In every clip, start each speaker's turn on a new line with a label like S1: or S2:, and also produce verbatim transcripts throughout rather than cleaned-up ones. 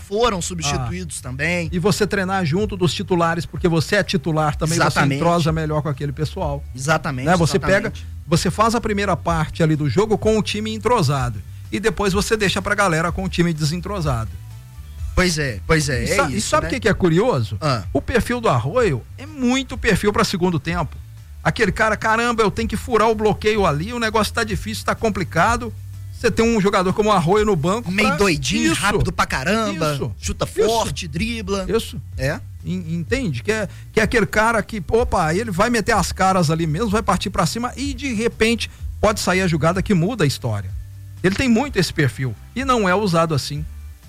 S1: foram substituídos ah. também.
S2: E você treinar junto dos titulares, porque você é titular também, exatamente. Você entrosa melhor com aquele pessoal.
S1: Exatamente.
S2: Né? Você
S1: exatamente.
S2: pega, você faz a primeira parte ali do jogo com o time entrosado. E depois você deixa pra galera com o time desentrosado.
S1: Pois é, pois é.
S2: E,
S1: é
S2: sa
S1: isso,
S2: e sabe o
S1: né?
S2: que é curioso?
S1: Ah.
S2: O perfil do Arroio é muito perfil pra segundo tempo. Aquele cara, caramba, eu tenho que furar o bloqueio ali, o negócio tá difícil, tá complicado. Você tem um jogador como o Arroio no banco.
S1: Meio
S2: pra...
S1: doidinho,
S2: isso,
S1: rápido pra caramba,
S2: isso,
S1: chuta
S2: isso,
S1: forte, dribla.
S2: Isso.
S1: É.
S2: Entende? Que é, que é aquele cara que, opa, ele vai meter as caras ali mesmo, vai partir pra cima e de repente pode sair a jogada que muda a história. Ele tem muito esse perfil e não é usado assim.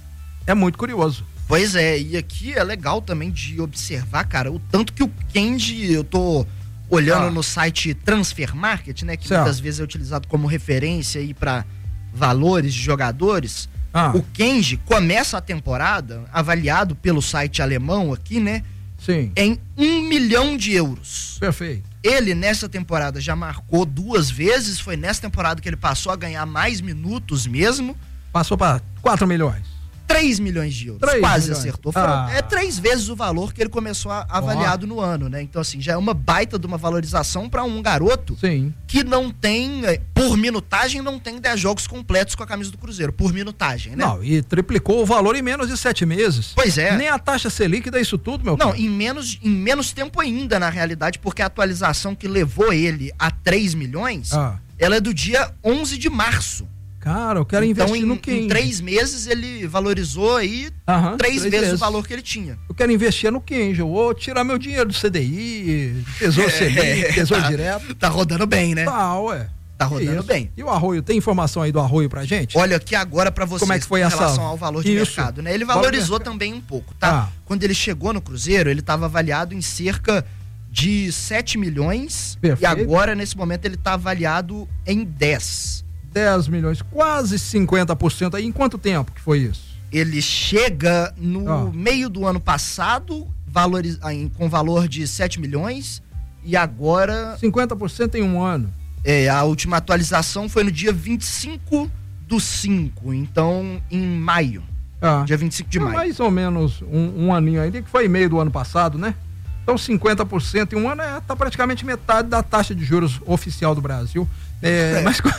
S2: É muito curioso.
S1: Pois é, e aqui é legal também de observar, cara, o tanto que o Kenji, eu tô olhando ah. no site Transfer Market, né, que certo. Muitas vezes é utilizado como referência aí para valores de jogadores. Ah. O Kenji começa a temporada, avaliado pelo site alemão aqui, né?
S2: Sim.
S1: Em um milhão de euros.
S2: Perfeito.
S1: Ele, nessa temporada, já marcou duas vezes, foi nessa temporada que ele passou a ganhar mais minutos mesmo.
S2: Passou para quatro milhões.
S1: três milhões de euros,
S2: três
S1: quase
S2: milhões.
S1: Acertou. Foram,
S2: ah.
S1: É três vezes o valor que ele começou a, avaliado oh. no ano, né? Então, assim, já é uma baita de uma valorização para um garoto
S2: Sim.
S1: que não tem, por minutagem, não tem dez jogos completos com a camisa do Cruzeiro, por minutagem, né?
S2: Não, e triplicou o valor em menos de sete meses.
S1: Pois é.
S2: Nem a taxa Selic dá isso tudo, meu
S1: Não,
S2: cara.
S1: em menos, em menos tempo ainda, na realidade, porque a atualização que levou ele a três milhões,
S2: ah.
S1: ela é do dia onze de março.
S2: Cara, eu quero
S1: então,
S2: investir
S1: em,
S2: no Kenji.
S1: Em três meses ele valorizou aí
S2: Aham,
S1: três,
S2: três
S1: vezes,
S2: vezes
S1: o valor que ele tinha.
S2: Eu quero investir no Kenji, eu vou tirar meu dinheiro do C D I, Tesouro Selic, Tesouro
S1: tá,
S2: Direto.
S1: Tá rodando bem, né?
S2: Tá, ué.
S1: Tá rodando bem.
S2: E o Arroio, tem informação aí do Arroio pra gente?
S1: Olha aqui agora pra vocês,
S2: como é que foi
S1: em
S2: essa...
S1: relação ao valor de
S2: Isso.
S1: mercado, né? Ele valorizou também um pouco, tá?
S2: Ah.
S1: Quando ele chegou no Cruzeiro, ele estava avaliado em cerca de sete milhões.
S2: Perfeito.
S1: E agora, nesse momento, ele tá avaliado em dez.
S2: dez milhões, quase cinquenta por cento aí. Em quanto tempo que foi isso?
S1: Ele chega no
S2: Ah.
S1: meio do ano passado, valoriz... com valor de sete milhões, e agora...
S2: cinquenta por cento em um ano.
S1: É, a última atualização foi no dia vinte e cinco do cinco, então em maio.
S2: Ah.
S1: Dia vinte e cinco de
S2: é
S1: maio.
S2: Mais ou menos um, um aninho ainda, que foi meio do ano passado, né? Então cinquenta por cento em um ano é, tá praticamente metade da taxa de juros oficial do Brasil. É, é. Mas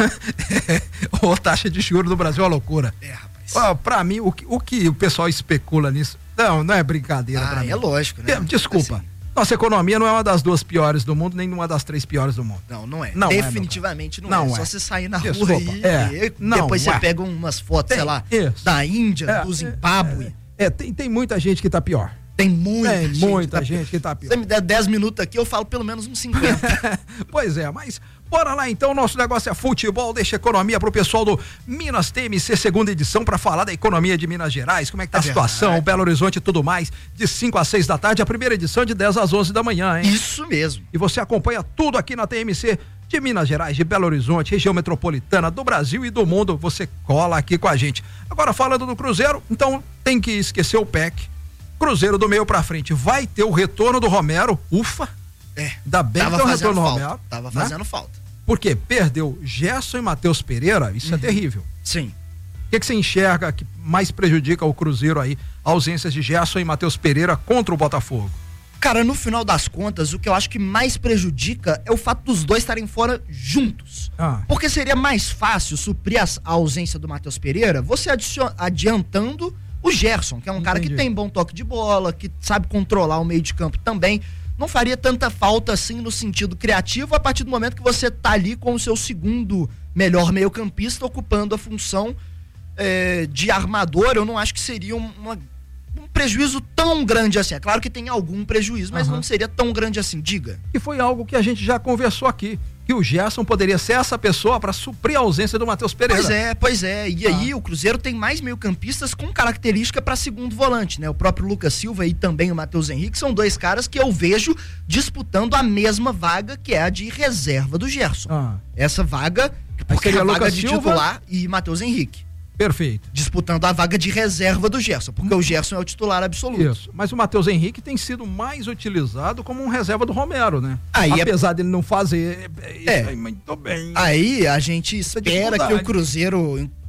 S2: a taxa de juros do Brasil é uma loucura.
S1: É, rapaz.
S2: Ó, pra mim, o que, o que o pessoal especula nisso, não, não é brincadeira.
S1: Ah,
S2: pra mim.
S1: é lógico, né?
S2: Desculpa.
S1: Assim.
S2: Nossa economia não é uma das duas piores do mundo, nem uma das três piores do mundo.
S1: Não, não é.
S2: Não
S1: Definitivamente
S2: é,
S1: não,
S2: não
S1: é.
S2: é.
S1: Só você sair na
S2: Desculpa,
S1: rua aí,
S2: é.
S1: e
S2: Não
S1: depois
S2: é.
S1: você pega umas fotos,
S2: Tem,
S1: sei lá,
S2: isso.
S1: da Índia,
S2: É,
S1: do
S2: é,
S1: Zimbábue.
S2: É, é, tem, tem muita gente que tá pior.
S1: Tem muita
S2: tem
S1: gente,
S2: muita
S1: que tá
S2: gente
S1: pior.
S2: que tá pior.
S1: Se você me der dez minutos aqui, eu falo pelo menos uns cinquenta.
S2: Pois é, mas bora lá então, nosso negócio é futebol, deixa economia pro pessoal do Minas T M C, segunda edição, para falar da economia de Minas Gerais, como é que tá a
S1: é
S2: situação,
S1: verdade.
S2: Belo Horizonte e tudo mais, de cinco às seis da tarde, a primeira edição de dez às onze da manhã, hein?
S1: Isso mesmo.
S2: E você acompanha tudo aqui na T M C de Minas Gerais, de Belo Horizonte, região metropolitana, do Brasil e do mundo, você cola aqui com a gente. Agora falando do Cruzeiro, então tem que esquecer o P E C. Cruzeiro do meio pra frente, vai ter o retorno do Romero, ufa,
S1: É,
S2: ainda bem que
S1: tava
S2: tem o
S1: fazendo
S2: retorno do
S1: falta,
S2: Romero.
S1: tava
S2: né?
S1: fazendo falta.
S2: Porque perdeu Gerson e Matheus Pereira, isso
S1: Uhum.
S2: é terrível.
S1: Sim.
S2: O que, que você enxerga que mais prejudica o Cruzeiro aí, a ausência de Gerson e Matheus Pereira contra o Botafogo?
S1: Cara, no final das contas, o que eu acho que mais prejudica é o fato dos dois estarem fora juntos.
S2: Ah.
S1: Porque seria mais fácil suprir as- a ausência do Matheus Pereira, você adicion- adiantando o Gerson, que é um cara que
S2: Entendi.
S1: tem bom toque de bola, que sabe controlar o meio de campo também. Não faria tanta falta assim no sentido criativo a partir do momento que você tá ali com o seu segundo melhor meio-campista ocupando a função eh, de armador. Eu não acho que seria uma, um prejuízo tão grande assim. É claro que tem algum prejuízo, mas
S2: Aham.
S1: não seria tão grande assim. Diga.
S2: E foi algo que a gente já conversou aqui, que o Gerson poderia ser essa pessoa para suprir a ausência do Matheus Pereira.
S1: Pois é, pois é. E
S2: Ah.
S1: aí o Cruzeiro tem mais meio-campistas com característica para segundo volante, né? O próprio Lucas Silva e também o Matheus Henrique são dois caras que eu vejo disputando a mesma vaga, que é a de reserva do Gerson.
S2: Ah,
S1: Essa vaga, porque é
S2: seria
S1: a vaga
S2: Lucas
S1: de
S2: Silva?
S1: titular e Matheus Henrique.
S2: perfeito.
S1: Disputando a vaga de reserva do Gerson, porque o Gerson é o titular absoluto.
S2: Isso. Mas o Matheus Henrique tem sido mais utilizado como um reserva do Romero, né?
S1: Aí é-
S2: Apesar dele não fazer isso
S1: É.
S2: aí muito bem.
S1: Aí a gente espera
S2: dificuldade.
S1: que o Cruzeiro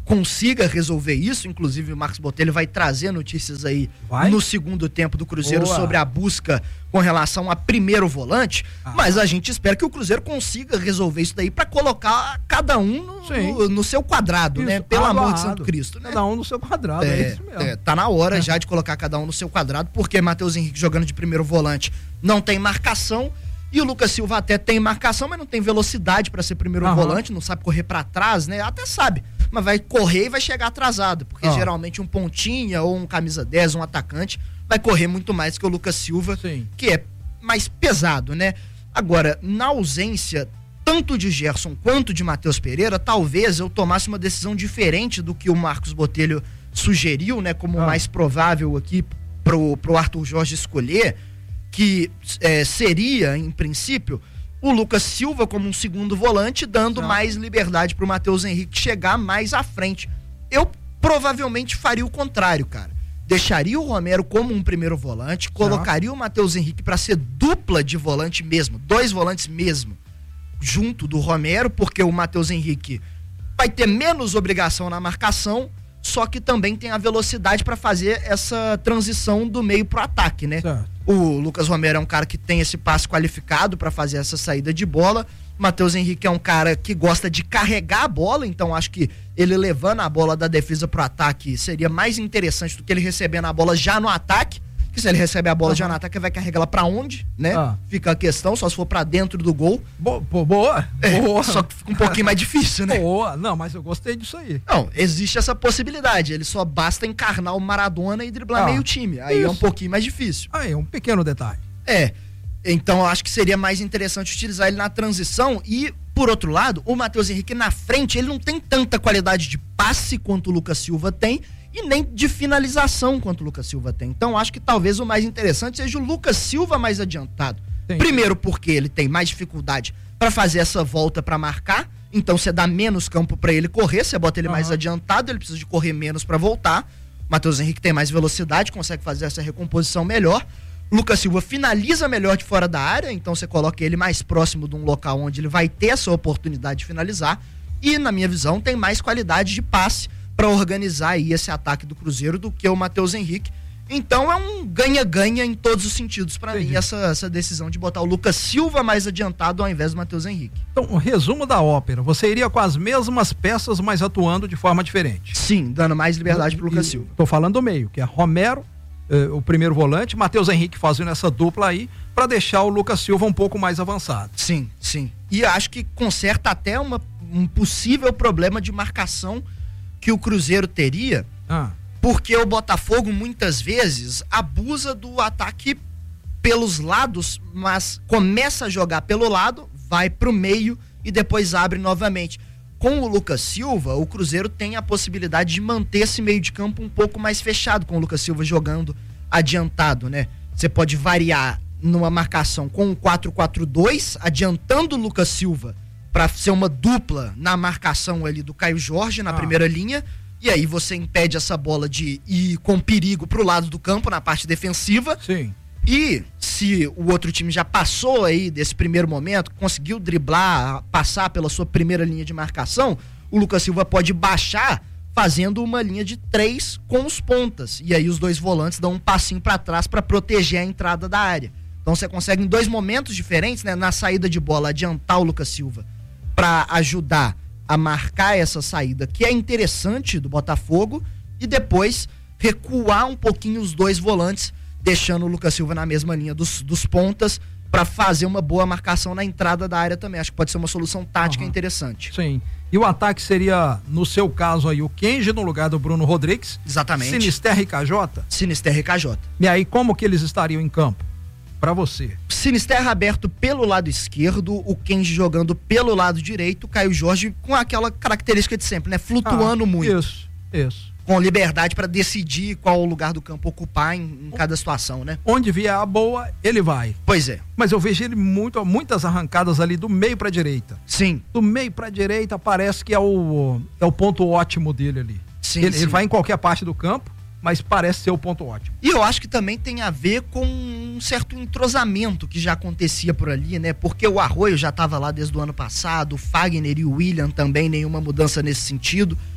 S1: consiga resolver isso. Inclusive o Marcos Botelho vai trazer notícias aí
S2: vai?
S1: no segundo tempo do Cruzeiro
S2: Boa.
S1: sobre a busca com relação a primeiro volante, ah. mas a gente espera que o Cruzeiro consiga resolver isso daí para colocar cada um no, no, no seu quadrado, isso. né? Pelo Aguardo. amor de Santo Cristo, né?
S2: Cada um no seu quadrado, é, é isso mesmo. É,
S1: tá na hora é. já de colocar cada um no seu quadrado, porque Matheus Henrique jogando de primeiro volante não tem marcação. E o Lucas Silva até tem marcação, mas não tem velocidade para ser primeiro uhum. volante, não sabe correr para trás, né? Até sabe, mas vai correr e vai chegar atrasado, porque oh. geralmente um pontinha ou um camisa dez, um atacante, vai correr muito mais que o Lucas Silva, Sim. que é mais pesado, né? Agora, na ausência tanto de Gerson quanto de Matheus Pereira, talvez eu tomasse uma decisão diferente do que o Marcos Botelho sugeriu, né? Como o oh. mais provável aqui pro, pro Arthur Jorge escolher, que é, seria, em princípio, o Lucas Silva como um segundo volante, dando Não. mais liberdade pro Matheus Henrique chegar mais à frente. Eu provavelmente faria o contrário, cara. Deixaria o Romero como um primeiro volante, colocaria Não. o Matheus Henrique para ser dupla de volante mesmo, dois volantes mesmo, junto do Romero, porque o Matheus Henrique vai ter menos obrigação na marcação, só que também tem a velocidade para fazer essa transição do meio pro ataque, né? Certo. O Lucas Romero é um cara que tem esse passe qualificado para fazer essa saída de bola. Matheus Henrique é um cara que gosta de carregar a bola, então acho que ele levando a bola da defesa pro ataque seria mais interessante do que ele recebendo a bola já no ataque. Porque se ele recebe a bola uhum. já no ataque, vai carregar ela pra onde, né? Ah. Fica a questão, só se for pra dentro do gol.
S2: Bo boa,
S1: é,
S2: boa.
S1: Só que fica um pouquinho mais difícil, né?
S2: Boa, não, mas eu gostei disso aí.
S1: Não, existe essa possibilidade, ele só basta encarnar o Maradona e driblar ah. meio time, aí Isso. é um pouquinho mais difícil.
S2: Aí é um pequeno detalhe.
S1: É, então eu acho que seria mais interessante utilizar ele na transição e, por outro lado, o Matheus Henrique na frente, ele não tem tanta qualidade de passe quanto o Lucas Silva tem, e nem de finalização quanto o Lucas Silva tem. Então acho que talvez o mais interessante seja o Lucas Silva mais adiantado. Sim. Primeiro porque ele tem mais dificuldade para fazer essa volta para marcar, então você dá menos campo para ele correr, você bota ele uhum. mais adiantado, ele precisa de correr menos para voltar. Matheus Henrique tem mais velocidade, consegue fazer essa recomposição melhor. Lucas Silva finaliza melhor de fora da área, então você coloca ele mais próximo de um local onde ele vai ter essa oportunidade de finalizar. E, na minha visão, tem mais qualidade de passe para organizar aí esse ataque do Cruzeiro do que o Matheus Henrique. Então é um ganha-ganha em todos os sentidos para mim essa, essa decisão de botar o Lucas Silva mais adiantado ao invés do Matheus Henrique.
S2: Então, o resumo da ópera, você iria com as mesmas peças, mas atuando de forma diferente.
S1: Sim, dando mais liberdade pro Lucas Silva.
S2: Tô falando do meio, que é Romero, eh, o primeiro volante, Matheus Henrique fazendo essa dupla aí, para deixar o Lucas Silva um pouco mais avançado.
S1: Sim, sim. E acho que conserta até uma, um possível problema de marcação que o Cruzeiro teria, ah. porque o Botafogo muitas vezes abusa do ataque pelos lados, mas começa a jogar pelo lado, vai pro meio e depois abre novamente. Com o Lucas Silva, o Cruzeiro tem a possibilidade de manter esse meio de campo um pouco mais fechado, com o Lucas Silva jogando adiantado, né? Você pode variar numa marcação com um quatro quatro dois, adiantando o Lucas Silva para ser uma dupla na marcação ali do Caio Jorge na ah. primeira linha, e aí você impede essa bola de ir com perigo pro lado do campo, na parte defensiva.
S2: Sim.
S1: E se o outro time já passou aí desse primeiro momento, conseguiu driblar, passar pela sua primeira linha de marcação, o Lucas Silva pode baixar fazendo uma linha de três com os pontas, e aí os dois volantes dão um passinho para trás para proteger a entrada da área. Então você consegue em dois momentos diferentes, né, na saída de bola, adiantar o Lucas Silva para ajudar a marcar essa saída, que é interessante do Botafogo, e depois recuar um pouquinho os dois volantes, deixando o Lucas Silva na mesma linha dos, dos pontas, para fazer uma boa marcação na entrada da área também. Acho que pode ser uma solução tática uhum. interessante.
S2: Sim. E o ataque seria, no seu caso aí, o Kenji no lugar do Bruno Rodrigues.
S1: Exatamente.
S2: Sinisterra e K J?
S1: Sinisterra e K J.
S2: E aí, como que eles estariam em campo? Pra você.
S1: Sinisterra aberto pelo lado esquerdo, o Kenji jogando pelo lado direito, o Caio Jorge com aquela característica de sempre, né? Flutuando ah, muito.
S2: Isso, isso.
S1: Com liberdade para decidir qual lugar do campo ocupar em, em cada situação, né?
S2: Onde vier a boa, ele vai.
S1: Pois é.
S2: Mas eu vejo ele muito, muitas arrancadas ali do meio pra direita.
S1: Sim.
S2: Do meio pra direita parece que é o, é o ponto ótimo dele ali.
S1: Sim,
S2: ele,
S1: sim.
S2: ele vai em qualquer parte do campo, mas parece ser o ponto ótimo.
S1: E eu acho que também tem a ver com um certo entrosamento que já acontecia por ali, né? Porque o Arroio já estava lá desde o ano passado, o Fagner e o William também, nenhuma mudança nesse sentido.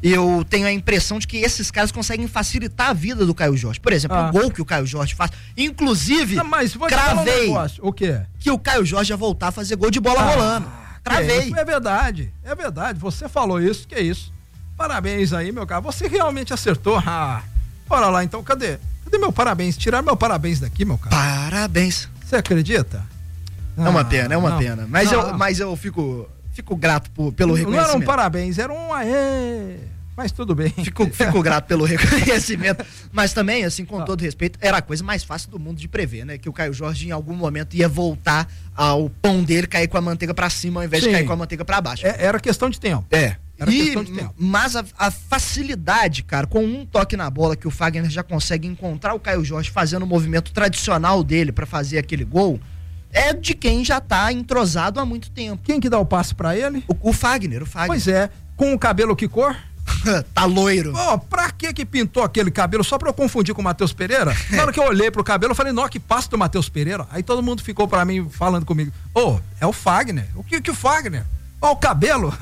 S1: eu tenho a impressão de que esses caras conseguem facilitar a vida do Caio Jorge. Por exemplo, ah. o gol que o Caio Jorge faz. Inclusive,
S2: não, mas vou
S1: cravei
S2: um o quê?
S1: que o Caio Jorge ia voltar a fazer gol de bola ah, rolando. Cravei.
S2: É, é verdade, é verdade. Você falou isso, que é isso. Parabéns aí, meu cara. Você realmente acertou. Ah, bora lá, então. Cadê? Cadê meu parabéns? Tiraram meu parabéns daqui, meu cara.
S1: Parabéns.
S2: Você acredita?
S1: É uma pena, é uma não, pena. Mas, não, eu, mas eu fico, fico grato por, pelo reconhecimento.
S2: Não era um parabéns, era um aê. Mas tudo bem.
S1: Fico, fico grato pelo reconhecimento. Mas também, assim, com ah. todo respeito, era a coisa mais fácil do mundo de prever, né? Que o Caio Jorge, em algum momento, ia voltar ao pão dele cair com a manteiga pra cima, ao invés Sim. de cair com a manteiga pra baixo.
S2: É, era questão de tempo.
S1: É.
S2: Era
S1: e,
S2: questão de tempo.
S1: Mas a, a facilidade, cara, com um toque na bola que o Fagner já consegue encontrar o Caio Jorge fazendo o movimento tradicional dele pra fazer aquele gol, é de quem já tá entrosado há muito tempo.
S2: Quem que dá o passe pra ele?
S1: O, o Fagner, o Fagner.
S2: Pois é. Com o cabelo que cor?
S1: Tá loiro.
S2: Ó, oh, pra que que pintou aquele cabelo? Só pra eu confundir com o Matheus Pereira? Na hora que eu olhei pro cabelo, eu falei, não, que passo do Matheus Pereira. Aí todo mundo ficou pra mim falando comigo, ô, oh, é o Fagner. O que que o Fagner? Ó, oh, o cabelo.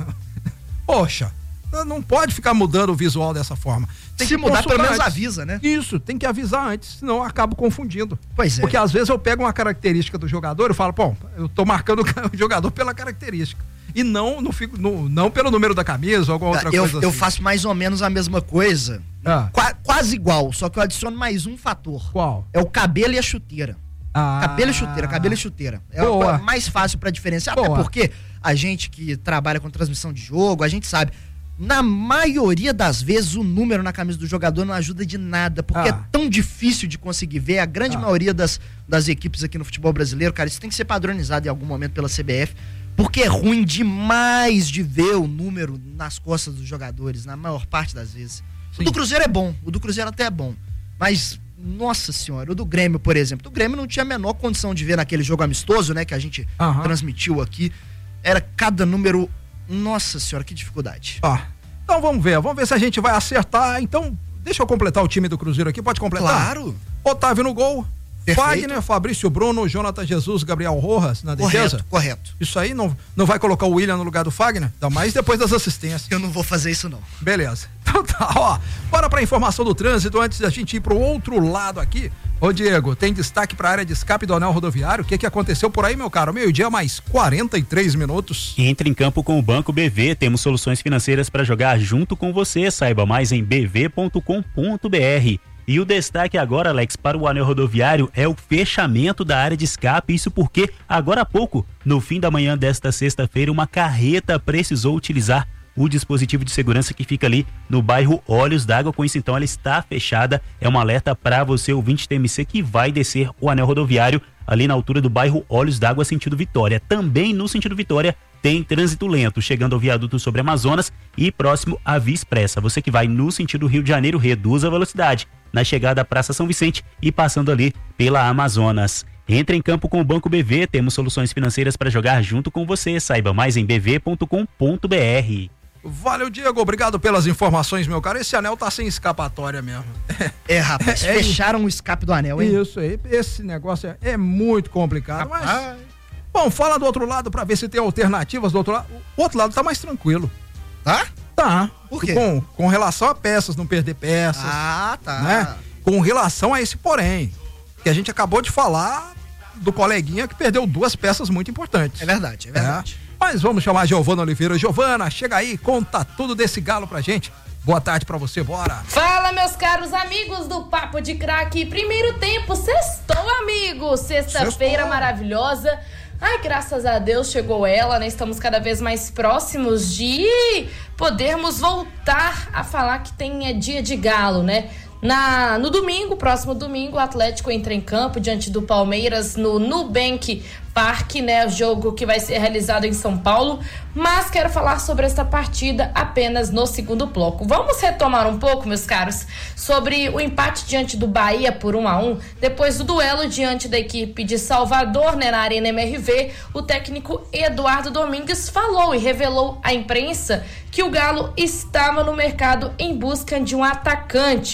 S2: Poxa, não pode ficar mudando o visual dessa forma. Tem
S1: Se
S2: que
S1: mudar, pelo menos
S2: antes.
S1: avisa, né?
S2: Isso, tem que avisar antes, senão eu acabo confundindo.
S1: Pois é.
S2: Porque às vezes eu pego uma característica do jogador e falo, bom, eu tô marcando o jogador pela característica. E não, não, fico, não, não pelo número da camisa ou alguma outra
S1: eu,
S2: coisa assim.
S1: Eu faço mais ou menos a mesma coisa, ah. Qua, quase igual, só que eu adiciono mais um fator.
S2: Qual?
S1: É o cabelo e a chuteira.
S2: Ah.
S1: Cabelo e chuteira, cabelo e chuteira. É
S2: Boa.
S1: a mais fácil pra diferenciar,
S2: Boa.
S1: até porque a gente que trabalha com transmissão de jogo, a gente sabe, na maioria das vezes o número na camisa do jogador não ajuda de nada, porque ah. é tão difícil de conseguir ver. A grande ah. maioria das, das equipes aqui no futebol brasileiro, cara, isso tem que ser padronizado em algum momento pela C B F, porque é ruim demais de ver o número nas costas dos jogadores, na maior parte das vezes. Sim. O do Cruzeiro é bom, o do Cruzeiro até é bom, mas, nossa senhora, o do Grêmio, por exemplo, o Grêmio não tinha a menor condição de ver naquele jogo amistoso, né, que a gente uhum. transmitiu aqui, era cada número, nossa senhora, que dificuldade.
S2: Ó, então vamos ver, vamos ver se a gente vai acertar. Então, deixa eu completar o time do Cruzeiro aqui, pode completar?
S1: Claro.
S2: Otávio no gol.
S1: Perfeito.
S2: Fagner, Fabrício Bruno, Jonathan Jesus, Gabriel Rojas na defesa.
S1: Correto, correto.
S2: Isso aí não, não vai colocar o William no lugar do Fagner? Ainda mais depois das assistências.
S1: Eu não vou fazer isso não.
S2: Beleza. Então tá, ó. Bora pra informação do trânsito antes da gente ir pro outro lado aqui. Ô Diego, tem destaque pra área de escape do anel rodoviário? O que que aconteceu por aí, meu caro? Meio-dia mais quarenta e três minutos.
S3: Entre em campo com o Banco B V. Temos soluções financeiras para jogar junto com você. Saiba mais em b v ponto com ponto b r. E o destaque agora, Alex, para o anel rodoviário é o fechamento da área de escape. Isso porque, agora há pouco, no fim da manhã desta sexta-feira, uma carreta precisou utilizar o dispositivo de segurança que fica ali no bairro Olhos d'Água. Com isso, então, ela está fechada. É um alerta para você, ouvinte T M C, que vai descer o anel rodoviário ali na altura do bairro Olhos d'Água, sentido Vitória. Também no sentido Vitória tem trânsito lento, chegando ao viaduto sobre Amazonas e próximo à Via Expressa. Você que vai no sentido Rio de Janeiro, reduz a velocidade na chegada à Praça São Vicente e passando ali pela Amazonas. Entre em campo com o Banco B V, temos soluções financeiras para jogar junto com você. Saiba mais em b v ponto com ponto b r.
S2: Valeu, Diego, obrigado pelas informações, meu cara. Esse anel tá sem escapatória mesmo.
S1: É, rapaz, é, fecharam é, o escape do anel, hein?
S2: Isso aí, esse negócio é, é muito complicado,
S1: rapaz.
S2: Mas... Bom, fala do outro lado pra ver se tem alternativas do outro lado. O outro lado tá mais tranquilo.
S1: Tá?
S2: Tá.
S1: Por quê?
S2: Com, com relação a peças, não perder peças.
S1: Ah, tá.
S2: Né? Com relação a esse porém, que a gente acabou de falar do coleguinha que perdeu duas peças muito importantes.
S1: É verdade, é verdade.
S2: É. Mas vamos chamar a Giovana Oliveira. Giovana, chega aí, conta tudo desse galo pra gente. Boa tarde pra você, bora.
S4: Fala, meus caros amigos do Papo de Craque. Primeiro tempo, sextou, amigo. Sexta-feira maravilhosa. Ai, graças a Deus chegou ela, né? Estamos cada vez mais próximos de podermos voltar a falar que tem é, dia de galo, né? Na, no domingo, próximo domingo, o Atlético entra em campo diante do Palmeiras no Nubank Park, né? O jogo que vai ser realizado em São Paulo. Mas quero falar sobre essa partida apenas no segundo bloco. Vamos retomar um pouco, meus caros, sobre o empate diante do Bahia por um a um. Depois do duelo diante da equipe de Salvador, né, na Arena M R V, o técnico Eduardo Domingues falou e revelou à imprensa que o Galo estava no mercado em busca de um atacante.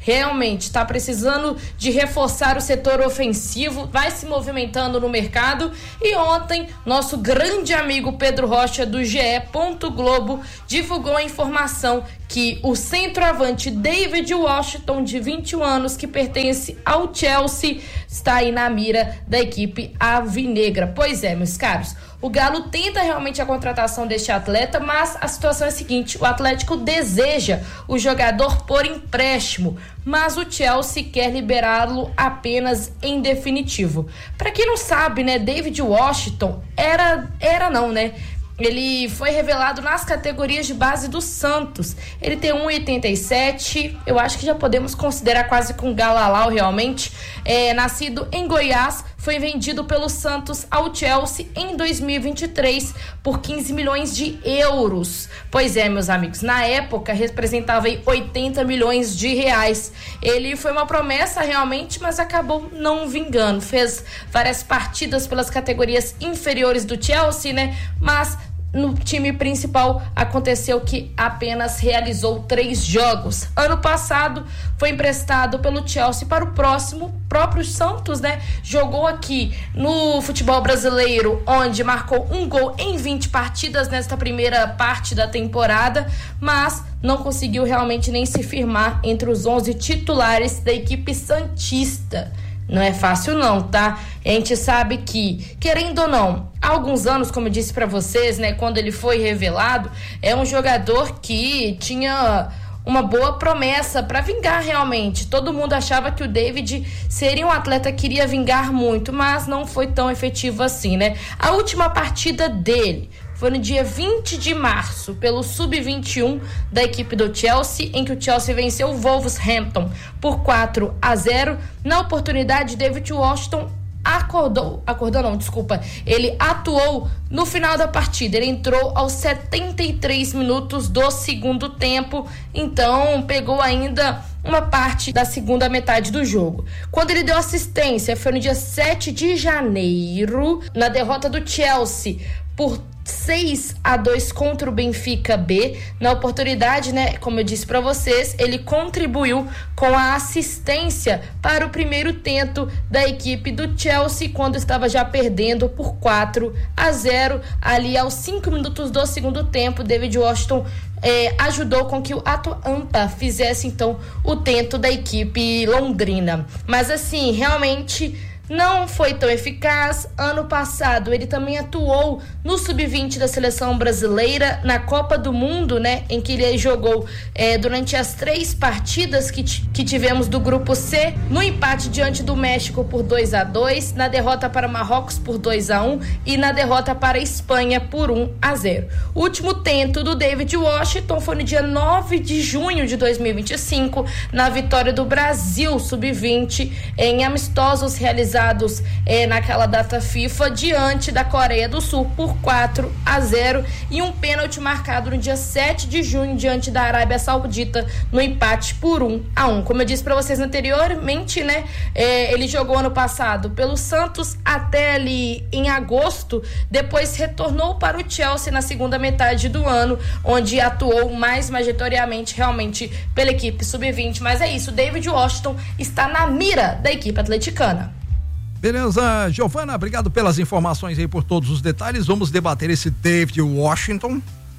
S4: realmente está precisando de reforçar o setor ofensivo, vai se movimentando no mercado. E ontem, nosso grande amigo Pedro Rocha, do G E. Globo, divulgou a informação que o centroavante David Washington, de vinte e um anos, que pertence ao Chelsea, está aí na mira da equipe alvinegra. Pois é, meus caros, o Galo tenta realmente a contratação deste atleta, mas a situação é a seguinte: o Atlético deseja o jogador por empréstimo, mas o Chelsea quer liberá-lo apenas em definitivo. Para quem não sabe, né, David Washington era, era não, né? Ele foi revelado nas categorias de base do Santos. Ele tem um metro e oitenta e sete, eu acho que já podemos considerar quase com Galalau realmente. É, nascido em Goiás, foi vendido pelo Santos ao Chelsea em dois mil e vinte e três por quinze milhões de euros. Pois é, meus amigos, na época representava aí oitenta milhões de reais. Ele foi uma promessa realmente, mas acabou não vingando. Fez várias partidas pelas categorias inferiores do Chelsea, né? Mas no time principal aconteceu que apenas realizou três jogos. Ano passado foi emprestado pelo Chelsea para o próximo próprio Santos, né? Jogou aqui no futebol brasileiro, onde marcou um gol em vinte partidas nesta primeira parte da temporada, mas não conseguiu realmente nem se firmar entre os onze titulares da equipe santista. Não é fácil não, tá? A gente sabe que, querendo ou não, há alguns anos, como eu disse pra vocês, né, quando ele foi revelado, é um jogador que tinha uma boa promessa pra vingar realmente. Todo mundo achava que o David seria um atleta que iria vingar muito, mas não foi tão efetivo assim, né? A última partida dele foi no dia vinte de março, pelo sub vinte e um da equipe do Chelsea, em que o Chelsea venceu o Wolverhampton por quatro a zero. Na oportunidade, David Washington acordou, acordou não, desculpa, ele atuou no final da partida. Ele entrou aos setenta e três minutos do segundo tempo, então pegou ainda uma parte da segunda metade do jogo. Quando ele deu assistência foi no dia sete de janeiro, na derrota do Chelsea por seis a dois contra o Benfica B. Na oportunidade, né, como eu disse para vocês, ele contribuiu com a assistência para o primeiro tento da equipe do Chelsea, quando estava já perdendo por quatro a zero. Ali aos cinco minutos do segundo tempo, David Washington é, ajudou com que o Atalanta fizesse então o tento da equipe londrina. Mas assim, realmente não foi tão eficaz. Ano passado ele também atuou no sub vinte da seleção brasileira na Copa do Mundo, né, em que ele jogou é, durante as três partidas que, que tivemos do grupo C, no empate diante do México por dois a dois, na derrota para Marrocos por dois a um e na derrota para a Espanha por um a zero. O último tento do David Washington foi no dia nove de junho de dois mil e vinte e cinco, na vitória do Brasil sub vinte em amistosos realizados É, naquela data FIFA diante da Coreia do Sul por quatro a zero, e um pênalti marcado no dia sete de junho diante da Arábia Saudita no empate por um a um. Como eu disse para vocês anteriormente, né, é, ele jogou ano passado pelo Santos até ali em agosto, depois retornou para o Chelsea na segunda metade do ano, onde atuou mais majoritariamente realmente pela equipe sub vinte. Mas é isso, David Washington está na mira da equipe atleticana.
S2: Beleza, Giovana, obrigado pelas informações aí, por todos os detalhes. Vamos debater esse David Washington.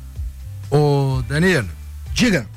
S2: Ô, Danilo,
S1: diga.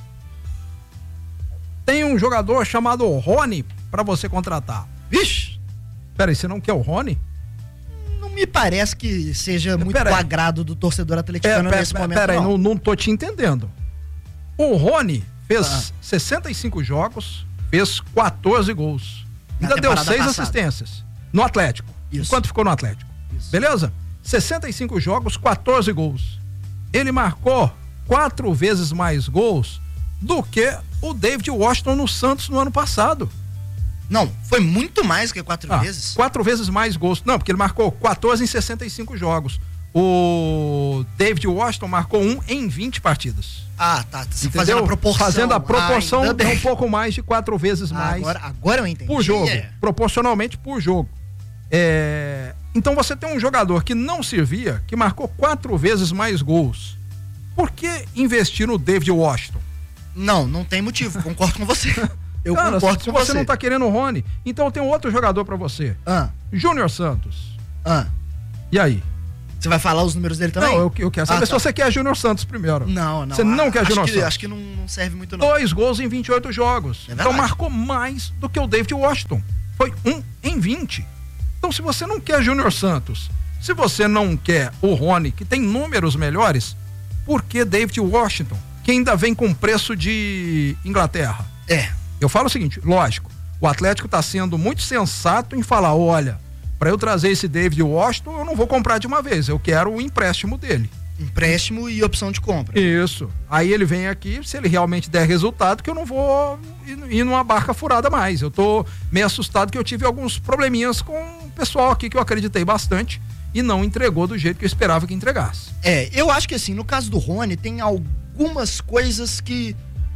S2: Tem um jogador chamado Rony para você contratar.
S1: Vixe!
S2: Peraí, você não quer o Rony?
S1: Não me parece que seja muito
S2: pera
S1: do
S2: aí.
S1: agrado do torcedor atleticano
S2: É, pera,
S1: nesse
S2: pera,
S1: momento.
S2: Peraí,
S1: não.
S2: não, não tô te entendendo. O Rony fez
S1: Ah.
S2: sessenta e cinco jogos, fez quatorze gols.
S1: Na
S2: Ainda deu
S1: temporada
S2: seis
S1: passada.
S2: assistências. No Atlético.
S1: Isso.
S2: Enquanto ficou no Atlético.
S1: Isso.
S2: Beleza? sessenta e cinco jogos, quatorze gols. Ele marcou quatro vezes mais gols do que o David Washington no Santos no ano passado.
S1: Não, foi muito mais que quatro
S2: Ah,
S1: vezes.
S2: Quatro vezes mais gols. Não, porque ele marcou quatorze em sessenta e cinco jogos. O David Washington marcou um em vinte partidas.
S1: Ah, tá. Você
S2: Entendeu?
S1: fazendo a proporção.
S2: Fazendo a proporção
S1: Ainda
S2: de
S1: bem.
S2: um pouco mais de quatro vezes
S1: Ah,
S2: mais
S1: agora, agora eu entendi.
S2: por jogo.
S1: É.
S2: Proporcionalmente por jogo. É, então você tem um jogador que não servia, que marcou quatro vezes mais gols. Por que investir no David Washington?
S1: Não, não tem motivo, concordo com você. Eu
S2: Cara,
S1: concordo
S2: se
S1: com
S2: você,
S1: você
S2: não tá querendo o Rony, então tem outro jogador pra você.
S1: Ah,
S2: Júnior Santos.
S1: ah.
S2: E aí?
S1: Você vai falar os números dele também?
S2: Não, eu, eu quero saber
S1: Ah,
S2: se
S1: tá.
S2: você quer Júnior Santos primeiro.
S1: Não, não.
S2: Você não
S1: Ah,
S2: quer
S1: acho
S2: Júnior
S1: que,
S2: Santos?
S1: Acho que não, não serve muito, não.
S2: Dois gols em vinte e oito jogos.
S1: É
S2: então
S1: verdade.
S2: marcou mais do que o David Washington. Foi um em vinte. Então se você não quer Júnior Santos, se você não quer o Rony, que tem números melhores, por que David Washington, que ainda vem com preço de Inglaterra?
S1: É.
S2: Eu falo o seguinte, lógico, o Atlético está sendo muito sensato em falar, olha, para eu trazer esse David Washington, eu não vou comprar de uma vez, eu quero o empréstimo dele.
S1: Empréstimo e opção de compra.
S2: Isso. Aí ele vem aqui, se ele realmente der resultado, que eu não vou ir, ir numa barca furada mais. Eu tô meio assustado que eu tive alguns probleminhas com o pessoal aqui que eu acreditei bastante e não entregou do jeito que eu esperava que entregasse.
S1: É, eu acho que assim, no caso do Rony, tem algumas coisas que...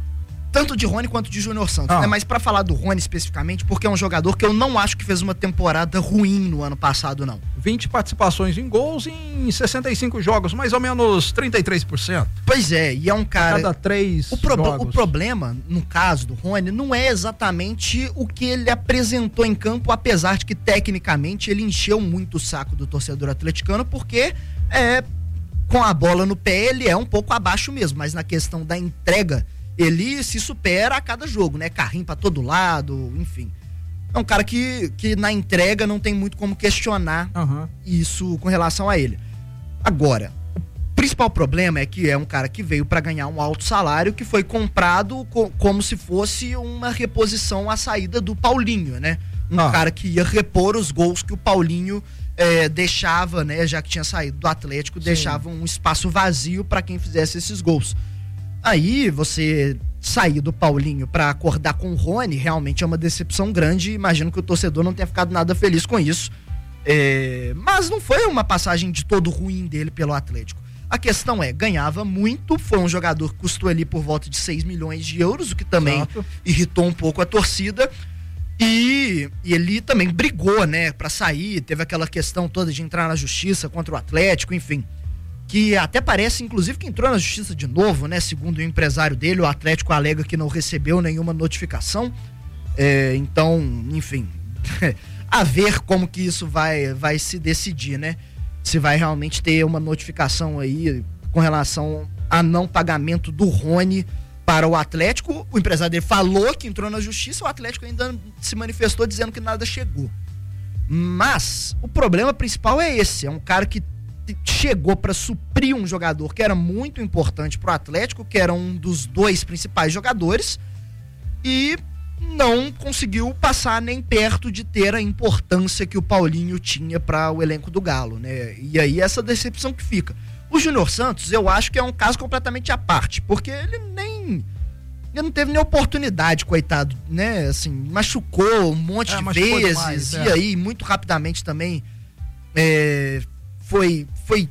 S1: Tanto de Rony quanto de Júnior Santos,
S2: ah.
S1: né? Mas pra falar do Rony especificamente, porque é um jogador que eu não acho que fez uma temporada ruim no ano passado, não.
S2: vinte participações em gols em sessenta e cinco jogos, mais ou menos trinta e três por cento.
S1: Pois é, e é um cara...
S2: Cada três
S1: o, prob
S2: jogos.
S1: o problema, no caso do Rony, não é exatamente o que ele apresentou em campo, apesar de que, tecnicamente, ele encheu muito o saco do torcedor atleticano, porque é, com a bola no pé, ele é um pouco abaixo mesmo, mas na questão da entrega, ele se supera a cada jogo, né? Carrinho pra todo lado, enfim. É um cara que, que na entrega não tem muito como questionar
S2: uhum.
S1: isso com relação a ele. Agora, o principal problema é que é um cara que veio para ganhar um alto salário, que foi comprado co como se fosse uma reposição à saída do Paulinho, né? Um ah. cara que ia repor os gols que o Paulinho é, deixava, né? Já que tinha saído do Atlético, Sim. deixava um espaço vazio para quem fizesse esses gols. Aí você sair do Paulinho para acordar com o Rony realmente é uma decepção grande. Imagino que o torcedor não tenha ficado nada feliz com isso. É, mas não foi uma passagem de todo ruim dele pelo Atlético. A questão é, ganhava muito, foi um jogador que custou ali por volta de seis milhões de euros, o que também Exato. irritou um pouco a torcida. E, e ele também brigou, né, para sair, teve aquela questão toda de entrar na justiça contra o Atlético, enfim. Que até parece, inclusive, que entrou na justiça de novo, né? Segundo o empresário dele, o Atlético alega que não recebeu nenhuma notificação. É, então, enfim, a ver como que isso vai, vai se decidir, né? Se vai realmente ter uma notificação aí com relação a não pagamento do Rony para o Atlético. O empresário dele falou que entrou na justiça, o Atlético ainda se manifestou dizendo que nada chegou. Mas o problema principal é esse, é um cara que chegou para suprir um jogador que era muito importante pro Atlético, que era um dos dois principais jogadores, e não conseguiu passar nem perto de ter a importância que o Paulinho tinha para o elenco do Galo, né? E aí essa decepção que fica. O Júnior Santos, eu acho que é um caso completamente à parte, porque ele nem ele não teve nem oportunidade, coitado, né? Assim, machucou um monte
S2: é,
S1: de vezes,
S2: demais,
S1: e
S2: é.
S1: aí muito rapidamente também é, Foi, foi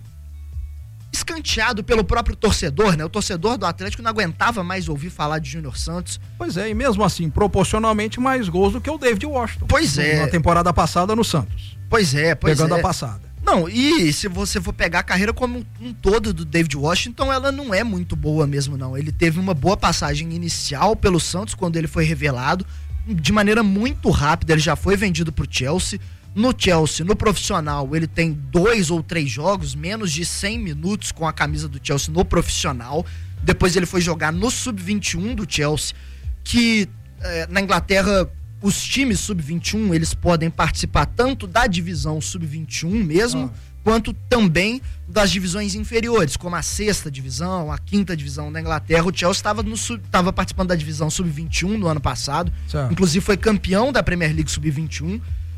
S1: escanteado pelo próprio torcedor, né? O torcedor do Atlético não aguentava mais ouvir falar de Júnior Santos.
S2: Pois é, e mesmo assim, proporcionalmente mais gols do que o David Washington.
S1: Pois é.
S2: Na temporada passada no Santos.
S1: Pois é, pois
S2: Pegando
S1: é.
S2: a passada.
S1: Não, e se você for pegar a carreira como um todo do David Washington, ela não é muito boa mesmo, não. Ele teve uma boa passagem inicial pelo Santos quando ele foi revelado, de maneira muito rápida, ele já foi vendido pro Chelsea. No Chelsea, no profissional, ele tem dois ou três jogos, menos de cem minutos com a camisa do Chelsea no profissional. Depois ele foi jogar no sub vinte e um do Chelsea, que eh, na Inglaterra os times sub vinte e um, eles podem participar tanto da divisão sub vinte e um mesmo, ah. quanto também das divisões inferiores, como a sexta divisão, a quinta divisão da Inglaterra. O Chelsea estava participando da divisão sub vinte e um no ano passado, certo. Inclusive foi campeão da Premier League sub vinte e um.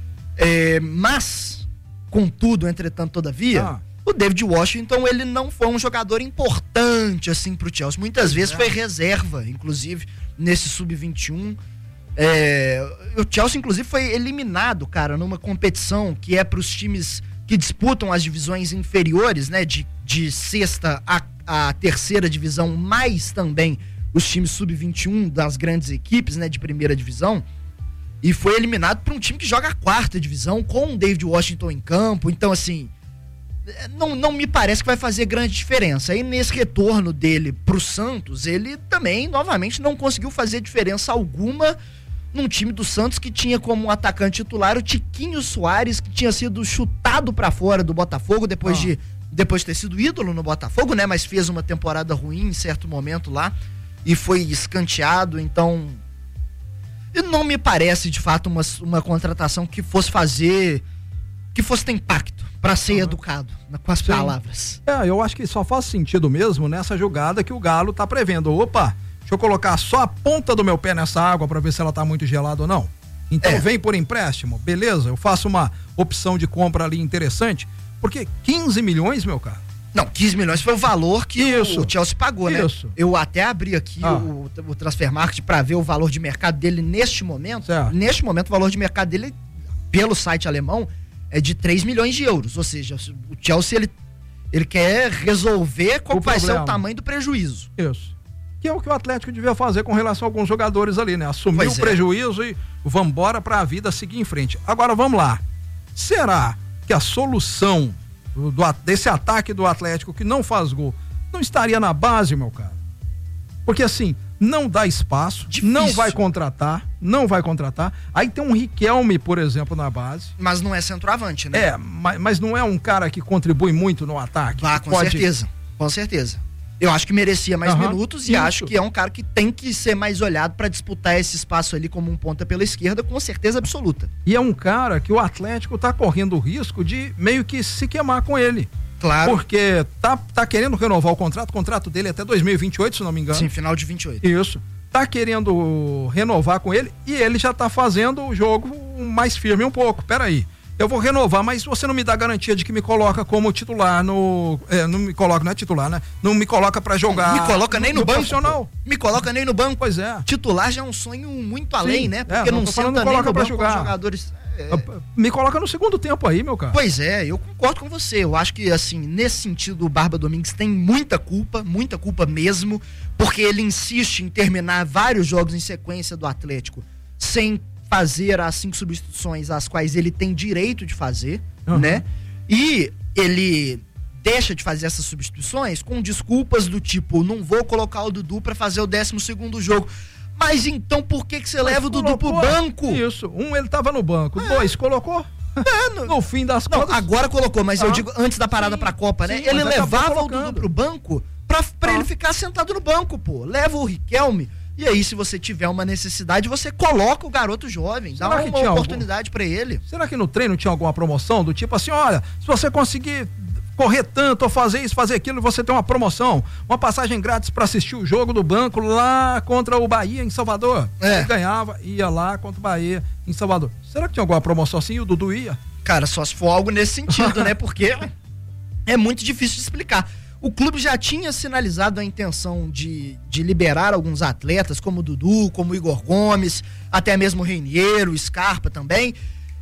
S1: É, mas, contudo, entretanto, todavia, ah. o David Washington, ele não foi um jogador importante assim pro Chelsea. Muitas vezes é. foi reserva, inclusive, nesse sub vinte e um. É, o Chelsea, inclusive, foi eliminado, cara, numa competição que é pros times que disputam as divisões inferiores, né? De, de sexta a, a terceira divisão, mais também os times sub vinte e um das grandes equipes, né? De primeira divisão. E foi eliminado por um time que joga a quarta divisão, com o David Washington em campo. Então, assim, não, não me parece que vai fazer grande diferença. Aí, nesse retorno dele pro Santos, ele também, novamente, não conseguiu fazer diferença alguma num time do Santos que tinha como atacante titular o Tiquinho Soares, que tinha sido chutado pra fora do Botafogo depois, ah. de, depois de ter sido ídolo no Botafogo, né? Mas fez uma temporada ruim em certo momento lá e foi escanteado, então não me parece de fato uma, uma contratação que fosse fazer, que fosse ter impacto pra ser uhum. educado com as Sim. palavras.
S2: É, eu acho que só faz sentido mesmo nessa jogada que o Galo tá prevendo. Opa, deixa eu colocar só a ponta do meu pé nessa água pra ver se ela tá muito gelada ou não. Então é. vem por empréstimo, beleza, eu faço uma opção de compra ali interessante, porque quinze milhões, meu cara.
S1: Não, quinze milhões foi o valor que Isso. o Chelsea pagou, Isso. né? Eu até abri aqui ah. o, o Transfermarkt pra ver o valor de mercado dele neste momento. Certo. Neste momento, o valor de mercado dele, pelo site alemão, é de três milhões de euros. Ou seja, o Chelsea, ele, ele quer resolver qual o vai problema. ser o tamanho do prejuízo.
S2: Isso. Que é o que o Atlético devia fazer com relação a alguns jogadores ali, né? Assumir pois o é. prejuízo e vambora pra vida seguir em frente. Agora, vamos lá. Será que a solução Do, do, desse ataque do Atlético que não faz gol, não estaria na base, meu cara? Porque assim, não dá espaço, Difícil. não vai contratar, não vai contratar. Aí tem um Riquelme, por exemplo, na base.
S1: Mas não é centroavante, né?
S2: É, mas, mas não é um cara que contribui muito no ataque.
S1: Vá, com pode... certeza, com certeza. Eu acho que merecia mais uhum, minutos e isso. acho que é um cara que tem que ser mais olhado para disputar esse espaço ali como um ponta pela esquerda, com certeza absoluta.
S2: E é um cara que o Atlético tá correndo o risco de meio que se queimar com ele.
S1: Claro.
S2: Porque tá, tá querendo renovar o contrato, o contrato dele é até dois mil e vinte e oito, se não me engano.
S1: Sim, final de vinte e oito.
S2: Isso. Tá querendo renovar com ele e ele já tá fazendo o jogo mais firme um pouco. Peraí. Eu vou renovar, mas você não me dá garantia de que me coloca como titular no... É, não me coloca, não é titular, né? Não me coloca pra jogar...
S1: Me coloca nem no, no banco.
S2: Profissional.
S1: Me coloca nem no banco.
S2: Pois é.
S1: Titular já é um sonho muito além, Sim, né? Porque
S2: é,
S1: não,
S2: não
S1: senta nem
S2: coloca
S1: no
S2: pra
S1: banco
S2: jogar.
S1: jogadores... É...
S2: Me coloca no segundo tempo aí, meu cara.
S1: Pois é, eu concordo com você. Eu acho que, assim, nesse sentido, o Barba Domingues tem muita culpa, muita culpa mesmo, porque ele insiste em terminar vários jogos em sequência do Atlético sem fazer as cinco substituições às quais ele tem direito de fazer, uhum. né? E ele deixa de fazer essas substituições com desculpas do tipo, não vou colocar o Dudu pra fazer o décimo segundo jogo. Mas então por que que você leva o Dudu pro banco?
S2: Isso, um ele tava no banco, é. dois colocou. É, no, no fim das
S1: contas. Não, agora colocou, mas ah, eu digo antes da parada sim, pra Copa, né? Sim, ele levava o Dudu pro banco pra, pra ah. ele ficar sentado no banco, pô. Leva o Riquelme. E aí, se você tiver uma necessidade, você coloca o garoto jovem, Será dá uma, uma oportunidade algum... para ele.
S2: Será que no treino tinha alguma promoção do tipo assim, olha, se você conseguir correr tanto ou fazer isso, fazer aquilo, você tem uma promoção, uma passagem grátis para assistir o jogo do banco lá contra o Bahia em Salvador. É. Ele ganhava, ia lá contra o Bahia em Salvador. Será que tinha alguma promoção assim e o Dudu ia?
S1: Cara, só se for algo nesse sentido, né? Porque é muito difícil de explicar. O clube já tinha sinalizado a intenção de, de liberar alguns atletas, como o Dudu, como o Igor Gomes, até mesmo o Reiniero, o Scarpa também.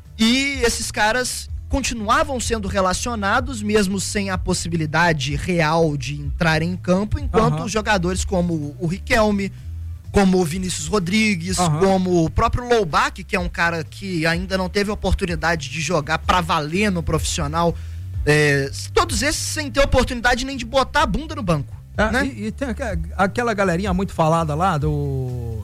S1: E esses caras continuavam sendo relacionados, mesmo sem a possibilidade real de entrar em campo, enquanto uhum. jogadores como o Riquelme, como o Vinícius Rodrigues, uhum. como o próprio Loubach, que é um cara que ainda não teve oportunidade de jogar pra valer no profissional, É, todos esses sem ter oportunidade nem de botar a bunda no banco.
S2: É,
S1: né?
S2: e, e tem aquela galerinha muito falada lá do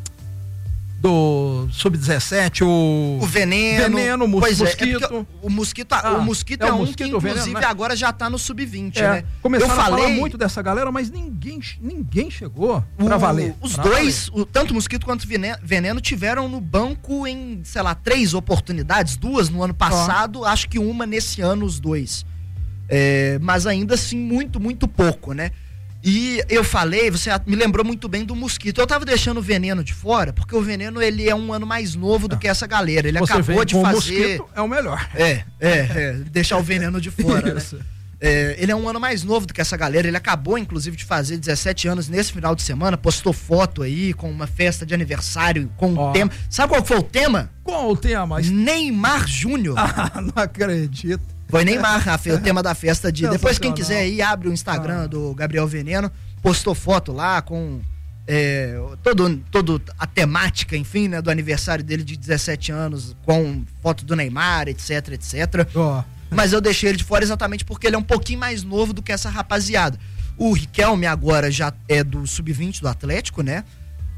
S2: do sub dezessete, o
S1: o Veneno,
S2: veneno o
S1: pois
S2: Mosquito.
S1: É, é o Mosquito, ah, o Mosquito é, é um mosquito, que inclusive veneno, né? Agora já tá no sub vinte, é, né?
S2: Começaram Eu falei... a falar muito dessa galera, mas ninguém, ninguém chegou pra o, valer.
S1: Os
S2: pra
S1: dois,
S2: valer.
S1: O, tanto o Mosquito quanto o Veneno tiveram no banco em, sei lá, três oportunidades, duas no ano passado, ah. acho que uma nesse ano, os dois. É, mas ainda assim, muito, muito pouco, né? E eu falei, você me lembrou muito bem do Mosquito. Eu tava deixando o Veneno de fora, porque o Veneno, ele é um ano mais novo do é. que essa galera. Ele
S2: você
S1: acabou de fazer... O Mosquito
S2: é o melhor.
S1: É, é, é deixar o Veneno de fora, né? É, ele é um ano mais novo do que essa galera. Ele acabou, inclusive, de fazer dezessete anos nesse final de semana. Postou foto aí com uma festa de aniversário, com o oh. tema. Sabe qual foi o tema?
S2: Qual o tema?
S1: Neymar Júnior.
S2: Ah, não acredito.
S1: Foi Neymar, Rafa, o tema da festa de... Depois, quem quiser aí, abre o Instagram ah. do Gabriel Veneno, postou foto lá com é, todo, todo a temática, enfim, né, do aniversário dele de dezessete anos, com foto do Neymar, etc, etcétera. Oh. Mas eu deixei ele de fora exatamente porque ele é um pouquinho mais novo do que essa rapaziada. O Riquelme agora já é do sub vinte do Atlético, né?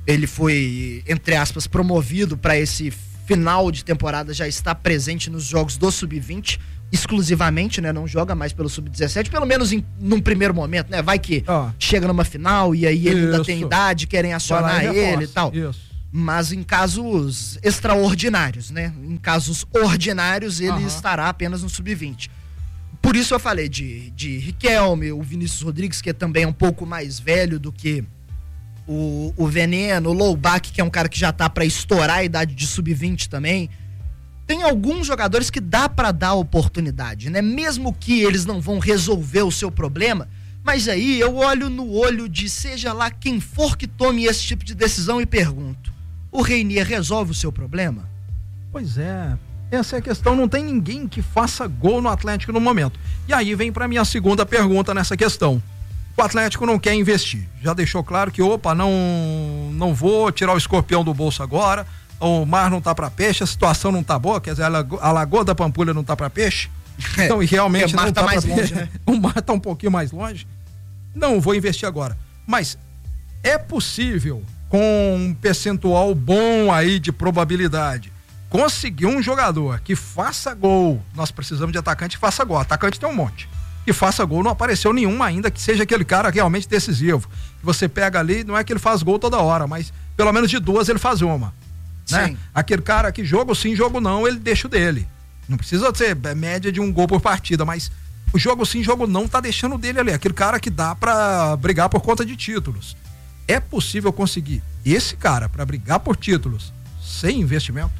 S1: ele foi, entre aspas, promovido para esse final de temporada, já está presente nos jogos do sub vinte, exclusivamente, né? Não joga mais pelo sub dezessete, pelo menos em, num primeiro momento, né? Vai que oh. chega numa final e aí ele Isso. ainda tem idade, querem acionar e ele e tal. Isso. Mas em casos extraordinários, né? Em casos ordinários, ele uhum. estará apenas no sub vinte. Por isso eu falei de, de Riquelme, o Vinícius Rodrigues, que também é um pouco mais velho do que o, o Veneno, o Loubach, que é um cara que já tá para estourar a idade de sub vinte também. Tem alguns jogadores que dá para dar oportunidade, né? Mesmo que eles não vão resolver o seu problema, mas aí eu olho no olho de seja lá quem for que tome esse tipo de decisão e pergunto: o Reinier resolve o seu problema?
S2: Pois é, essa é a questão. Não tem ninguém que faça gol no Atlético no momento. E aí vem para minha segunda pergunta nessa questão. O Atlético não quer investir. Já deixou claro que, opa, não, não vou tirar o escorpião do bolso agora. O mar não tá para peixe, a situação não tá boa, quer dizer, a Lagoa, a Lagoa da Pampulha não tá para peixe. Então, e realmente não tá, tá mais longe, né? O mar tá um pouquinho mais longe. Não vou investir agora. Mas é possível, com um percentual bom aí de probabilidade, conseguir um jogador que faça gol. Nós precisamos de atacante que faça gol. Atacante tem um monte. Que faça gol, não apareceu nenhum ainda que seja aquele cara realmente decisivo. Você pega ali, não é que ele faz gol toda hora, mas pelo menos de duas ele faz uma. Né? Aquele cara que jogo sim, jogo não, ele deixa o dele. Não precisa ser média de um gol por partida, mas o jogo sim, jogo não tá deixando o dele ali. Aquele cara que dá pra brigar por conta de títulos. É possível conseguir esse cara pra brigar por títulos sem investimento?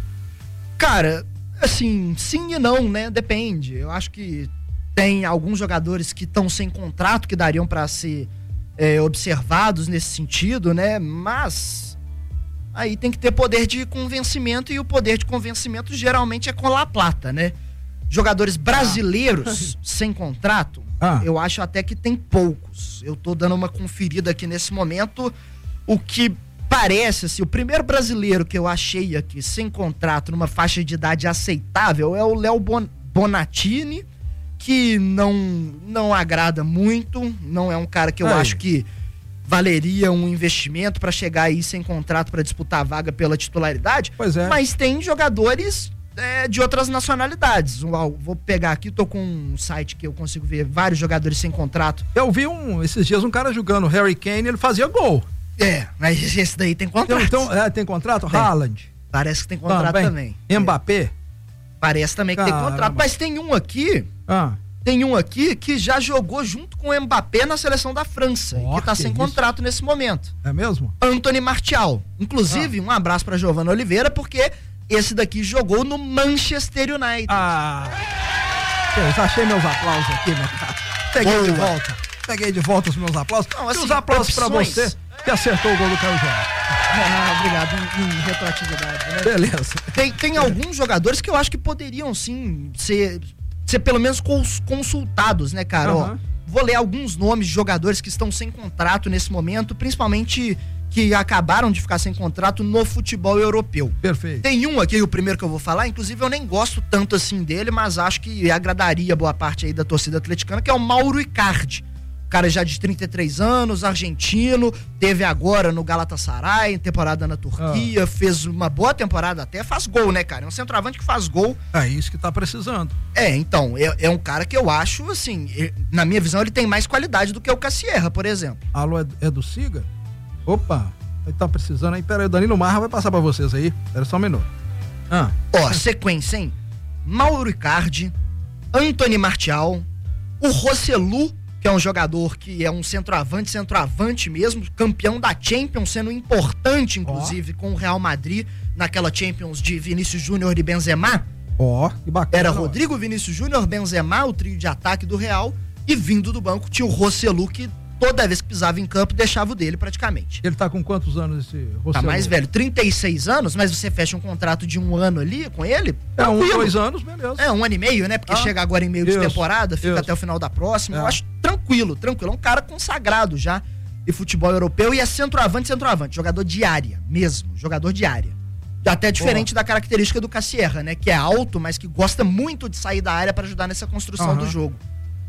S1: Cara, assim, sim e não, né? Depende. Eu acho que tem alguns jogadores que estão sem contrato que dariam pra ser é, observados nesse sentido, né? Mas aí tem que ter poder de convencimento, e o poder de convencimento geralmente é com La Plata, né? Jogadores brasileiros ah. sem contrato, ah. eu acho até que tem poucos. Eu tô dando uma conferida aqui nesse momento. O que parece, assim, o primeiro brasileiro que eu achei aqui sem contrato numa faixa de idade aceitável é o Léo Bon- Bonatini, que não, não agrada muito, não é um cara que eu Ai. acho que valeria um investimento para chegar aí sem contrato para disputar a vaga pela titularidade.
S2: Pois é.
S1: Mas tem jogadores é, de outras nacionalidades. Vou pegar aqui, tô com um site que eu consigo ver vários jogadores sem contrato.
S2: Eu vi um, esses dias um cara jogando Harry Kane, ele fazia gol.
S1: É, mas esse daí tem contrato.
S2: Então, então é, tem contrato? Tem. Haaland.
S1: Parece que tem contrato também.
S2: também. Mbappé?
S1: É. Parece também que Caramba. tem contrato. Mas tem um aqui... Ah. Tem um aqui que já jogou junto com o Mbappé na seleção da França, oh, que tá sem isso? contrato nesse momento.
S2: É mesmo?
S1: Anthony Martial. Inclusive, ah. um abraço pra Giovanna Oliveira, porque esse daqui jogou no Manchester United.
S2: Ah, eu achei meus aplausos aqui, meu cara. Peguei Boa. de volta. Peguei de volta os meus aplausos. Não, assim, e os aplausos opções... pra você que acertou o gol do Caio Jorge.
S1: Ah, obrigado, em, em retroatividade, né?
S2: Beleza.
S1: Tem, tem alguns jogadores que eu acho que poderiam, sim, ser... ser pelo menos cons- consultados, né, cara? Uhum. Ó, vou ler alguns nomes de jogadores que estão sem contrato nesse momento, principalmente que acabaram de ficar sem contrato no futebol europeu.
S2: Perfeito.
S1: Tem um aqui, o primeiro que eu vou falar, inclusive eu nem gosto tanto assim dele, mas acho que agradaria boa parte aí da torcida atleticana, que é o Mauro Icardi. Cara já de trinta e três anos, argentino, teve agora no Galatasaray, temporada na Turquia, ah. fez uma boa temporada até, faz gol, né, cara? É um centroavante que faz gol.
S2: É isso que tá precisando.
S1: É, então, é, é um cara que eu acho, assim, na minha visão, ele tem mais qualidade do que o Cassierra, por exemplo.
S2: Alô, é, é do Siga? Opa, ele tá precisando aí. Pera aí, o Danilo Marra vai passar pra vocês aí. Espera só um minuto.
S1: Ah. Ó, sequência, hein? Mauro Icardi, Anthony Martial, o Rosselu, que é um jogador que é um centroavante, centroavante mesmo, campeão da Champions, sendo importante, inclusive, oh. com o Real Madrid, naquela Champions de Vinícius Júnior e Benzema.
S2: Ó, oh, que bacana.
S1: Era Rodrigo, Vinícius Júnior, Benzema, o trio de ataque do Real, e vindo do banco tinha o Rosselu, que toda vez que pisava em campo, deixava o dele praticamente.
S2: Ele tá com quantos anos esse Rosselu?
S1: Tá mais velho, trinta e seis anos, mas você fecha um contrato de um ano ali com ele?
S2: É, um, dois anos, beleza.
S1: É, um ano e meio, né? Porque ah, chega agora em meio isso, de temporada, fica isso. até o final da próxima. É. Eu acho tranquilo, tranquilo. É um cara consagrado já de futebol europeu e é centroavante, centroavante. Jogador de área mesmo, jogador de área. Até diferente Boa. da característica do Cassierra, né? Que é alto, mas que gosta muito de sair da área para ajudar nessa construção uhum. do jogo.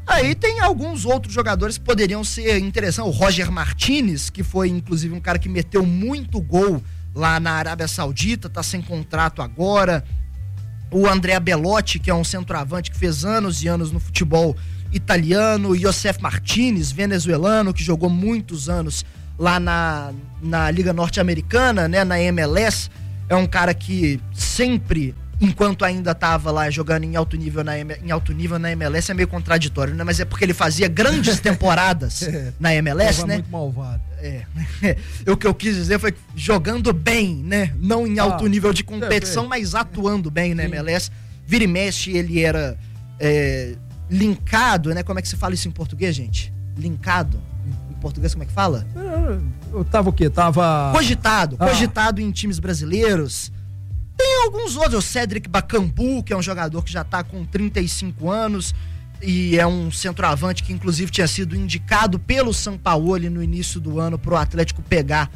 S1: Aí tem alguns outros jogadores que poderiam ser interessantes. O Roger Martinez, que foi inclusive um cara que meteu muito gol lá na Arábia Saudita, tá sem contrato agora. O Andrea Belotti, que é um centroavante que fez anos e anos no futebol italiano. O Josef Martinez, venezuelano, que jogou muitos anos lá na, na Liga Norte-Americana, né, na M L S. É um cara que sempre, enquanto ainda estava lá jogando em alto nível na, em alto nível na M L S, é meio contraditório, né? Mas é porque ele fazia grandes temporadas é, na M L S, né?
S2: Muito malvado.
S1: É. O que eu quis dizer foi jogando bem, né? Não em alto ah, nível de competição, é, mas atuando bem na Sim. M L S. Vira e mexe, ele era é, linkado, né? Como é que se fala isso em português, gente? Linkado. Em português, como é que fala?
S2: Eu tava o quê? Tava...
S1: Cogitado.
S2: Ah.
S1: Cogitado em times brasileiros. Tem alguns outros. O Cédric Bakambu, que é um jogador que já tá com trinta e cinco anos e é um centroavante que inclusive tinha sido indicado pelo Sampaoli no início do ano pro Atlético pegar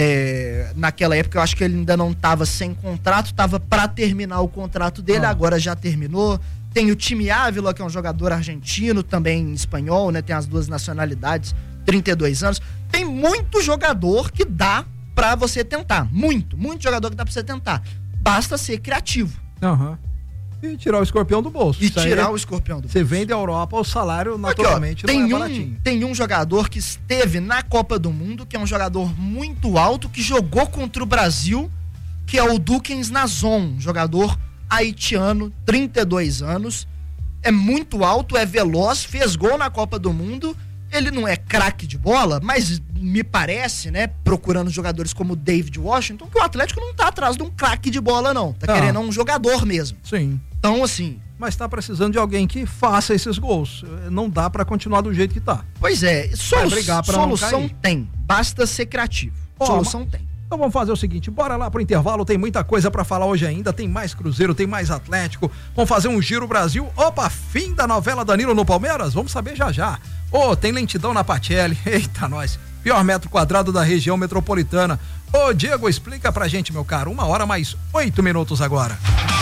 S1: é, naquela época. Eu acho que ele ainda não tava sem contrato, tava pra terminar o contrato dele, ah. agora já terminou. Tem o Timi Ávila, que é um jogador argentino, também espanhol, né? Tem as duas nacionalidades, trinta e dois anos. Tem muito jogador que dá pra você tentar. Muito, muito jogador que dá pra você tentar. Basta ser criativo.
S2: Aham. Uhum. E tirar o escorpião do bolso.
S1: E Isso tirar aí, o escorpião do bolso.
S2: Você vende a Europa, o salário naturalmente
S1: Aqui, ó,
S2: não é
S1: um,
S2: baratinho.
S1: Tem um jogador que esteve na Copa do Mundo, que é um jogador muito alto, que jogou contra o Brasil, que é o Dukens Nazon, jogador haitiano, trinta e dois anos, é muito alto, é veloz, fez gol na Copa do Mundo. Ele não é craque de bola, mas me parece, né, procurando jogadores como o David Washington, que o Atlético não tá atrás de um craque de bola, não. Tá ah. querendo um jogador mesmo.
S2: Sim.
S1: Então, assim...
S2: Mas tá precisando de alguém que faça esses gols. Não dá pra continuar do jeito que tá.
S1: Pois é. Solu- brigar pra solução tem. Basta ser criativo.
S2: Oh,
S1: solução
S2: mas...
S1: tem.
S2: Então vamos fazer o seguinte, bora lá pro intervalo, tem muita coisa pra falar hoje ainda, tem mais Cruzeiro, tem mais Atlético, vamos fazer um Giro Brasil. Opa, fim da novela Danilo no Palmeiras? Vamos saber já já. Ô, oh, tem lentidão na Patelli, eita nós, pior metro quadrado da região metropolitana. Ô, oh, Diego, explica pra gente, meu caro, uma hora mais oito minutos agora.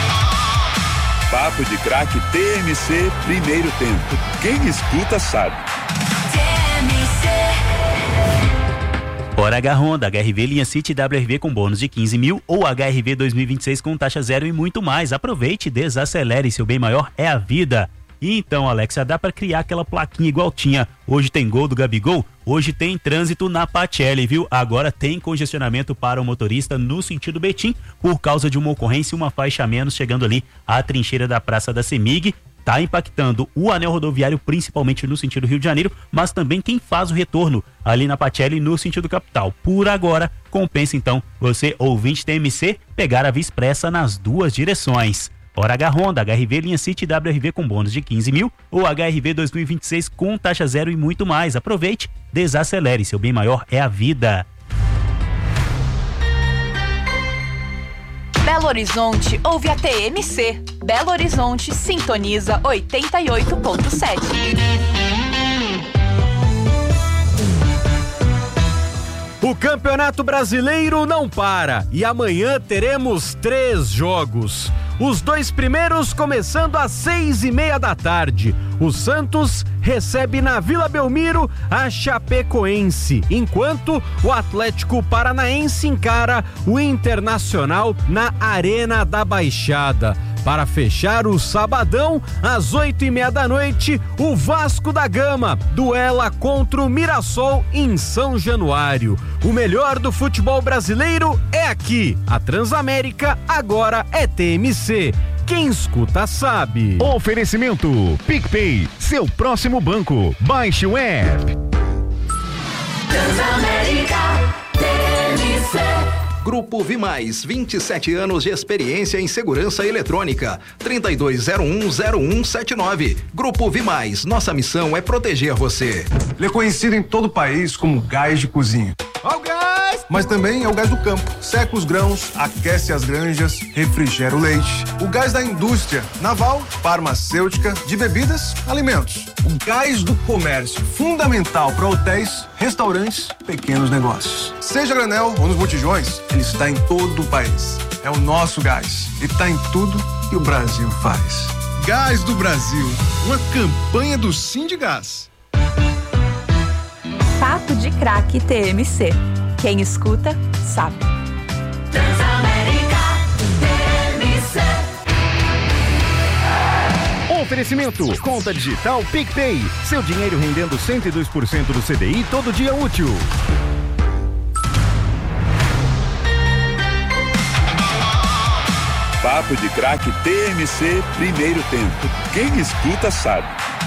S5: Papo de Craque T M C, primeiro tempo, quem escuta sabe. T M C.
S3: Fora H Honda, H R V linha City W R V com bônus de quinze mil ou H R V dois mil e vinte e seis com taxa zero e muito mais. Aproveite e desacelere, seu bem maior é a vida. E então, Alexa, dá pra criar aquela plaquinha igual tinha. Hoje tem gol do Gabigol, hoje tem trânsito na Patelli, viu? Agora tem congestionamento para o motorista no sentido Betim, por causa de uma ocorrência e uma faixa a menos chegando ali à trincheira da Praça da Semig. Tá impactando o anel rodoviário, principalmente no sentido Rio de Janeiro, mas também quem faz o retorno ali na Patelli no sentido capital. Por agora, compensa então você, ouvinte T M C, pegar a Via Expressa nas duas direções. Hora H Honda, H R V linha City W R V com bônus de quinze mil ou H R V dois mil e vinte e seis com taxa zero e muito mais. Aproveite, desacelere, seu bem maior é a vida.
S6: Belo Horizonte ouve a T M C. Belo Horizonte sintoniza oitenta e oito ponto sete.
S7: O Campeonato Brasileiro não para e amanhã teremos três jogos. Os dois primeiros começando às seis e meia da tarde. O Santos recebe na Vila Belmiro a Chapecoense, enquanto o Atlético Paranaense encara o Internacional na Arena da Baixada. Para fechar o sabadão, às oito e meia da noite, o Vasco da Gama duela contra o Mirassol em São Januário. O melhor do futebol brasileiro é aqui. A Transamérica agora é T M C. Quem escuta sabe.
S8: Oferecimento PicPay, seu próximo banco. Baixe o app.
S9: Transamérica T M C.
S10: Grupo Vimais, vinte e sete anos de experiência em segurança eletrônica. trinta e dois zero um zero um sete nove. Grupo Vimais, nossa missão é proteger você.
S11: Ele é conhecido em todo o país como gás de cozinha.
S2: Ó o gás!
S11: Mas também é o gás do campo. Seca os grãos, aquece as granjas, refrigera o leite. O gás da indústria, naval, farmacêutica, de bebidas, alimentos. O gás do comércio, fundamental para hotéis, restaurantes, pequenos negócios. Seja granel ou nos botijões, ele está em todo o país. É o nosso gás e está em tudo que o Brasil faz. Gás do Brasil, uma campanha do Sindigás.
S6: Papo de Craque T M C. Quem escuta, sabe.
S9: Transamérica T M C.
S8: Oferecimento, conta digital PicPay. Seu dinheiro rendendo cento e dois por cento do C D I todo dia útil.
S5: Papo de Craque T M C, primeiro tempo. Quem escuta sabe.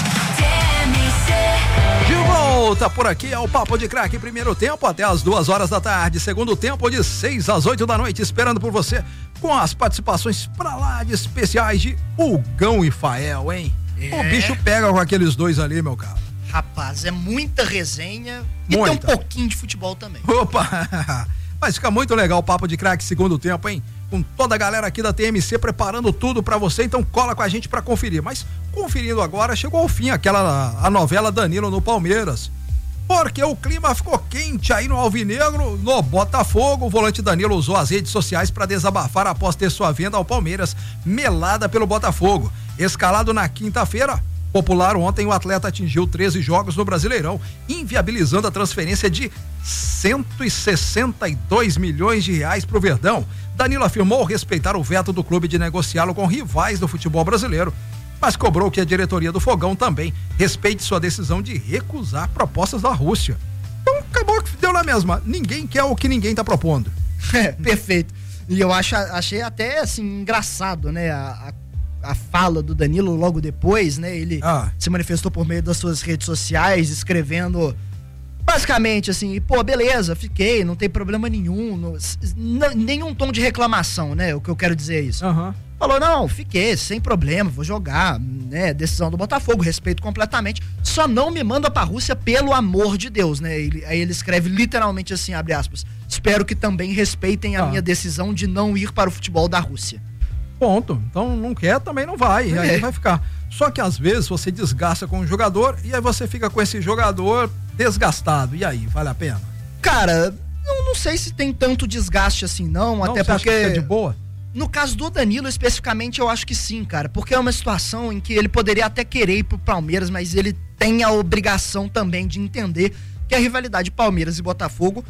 S2: De volta por aqui é o Papo de Craque, primeiro tempo até as duas horas da tarde, segundo tempo de seis às oito da noite, esperando por você com as participações pra lá de especiais de Hugão e Fael, hein? É. O bicho pega com aqueles dois ali, meu cara.
S1: Rapaz, é muita resenha e
S2: Muita.
S1: tem um pouquinho de futebol também.
S2: Opa! Vai ficar muito legal o Papo de Craque segundo tempo, hein? Com toda a galera aqui da T M C preparando tudo pra você, então cola com a gente pra conferir. Mas conferindo agora, chegou ao fim aquela a novela Danilo no Palmeiras. Porque o clima ficou quente aí no Alvinegro, no Botafogo. O volante Danilo usou as redes sociais para desabafar após ter sua venda ao Palmeiras melada pelo Botafogo. Escalado na quinta-feira, popular ontem, o atleta atingiu treze jogos no Brasileirão, inviabilizando a transferência de cento e sessenta e dois milhões de reais para o Verdão. Danilo afirmou respeitar o veto do clube de negociá-lo com rivais do futebol brasileiro, mas cobrou que a diretoria do Fogão também respeite sua decisão de recusar propostas da Rússia. Então acabou que deu na mesma. Ninguém quer o que ninguém tá propondo.
S1: É, perfeito. E eu acho, achei até assim engraçado, né? A, a, a fala do Danilo logo depois, né? Ele ah. se manifestou por meio das suas redes sociais, escrevendo basicamente assim, pô, beleza, fiquei, não tem problema nenhum, não, não, nenhum tom de reclamação, né? O que eu quero dizer é isso.
S2: Uhum.
S1: Falou, não, fiquei, sem problema, vou jogar, né? Decisão do Botafogo, respeito completamente. Só não me manda pra Rússia, pelo amor de Deus, né? Ele, aí ele escreve literalmente assim, abre aspas, espero que também respeitem a ah. minha decisão de não ir para o futebol da Rússia.
S2: Ponto. Então não quer, também não vai. É. Aí vai ficar. Só que às vezes você desgasta com um jogador e aí você fica com esse jogador desgastado. E aí, vale a pena?
S1: Cara, eu não sei se tem tanto desgaste assim, não. não até
S2: você
S1: porque.
S2: Acha que é de boa?
S1: No caso do Danilo, especificamente, eu acho que sim, cara. Porque é uma situação em que ele poderia até querer ir pro Palmeiras, mas ele tem a obrigação também de entender que a rivalidade Palmeiras e Botafogo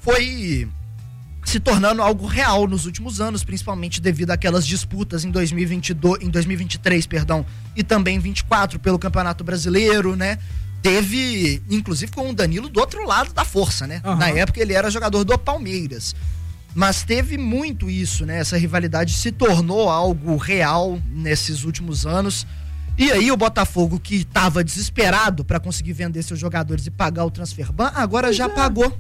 S1: foi se tornando algo real nos últimos anos, principalmente devido àquelas disputas em dois mil e vinte e dois, em dois mil e vinte e três, perdão, e também vinte e quatro pelo Campeonato Brasileiro, né? Teve, inclusive, com o Danilo do outro lado da força, né? Uhum. Na época ele era jogador do Palmeiras. Mas teve muito isso, né? Essa rivalidade se tornou algo real nesses últimos anos. E aí o Botafogo, que estava desesperado para conseguir vender seus jogadores e pagar o transferban, agora pois já é. pagou.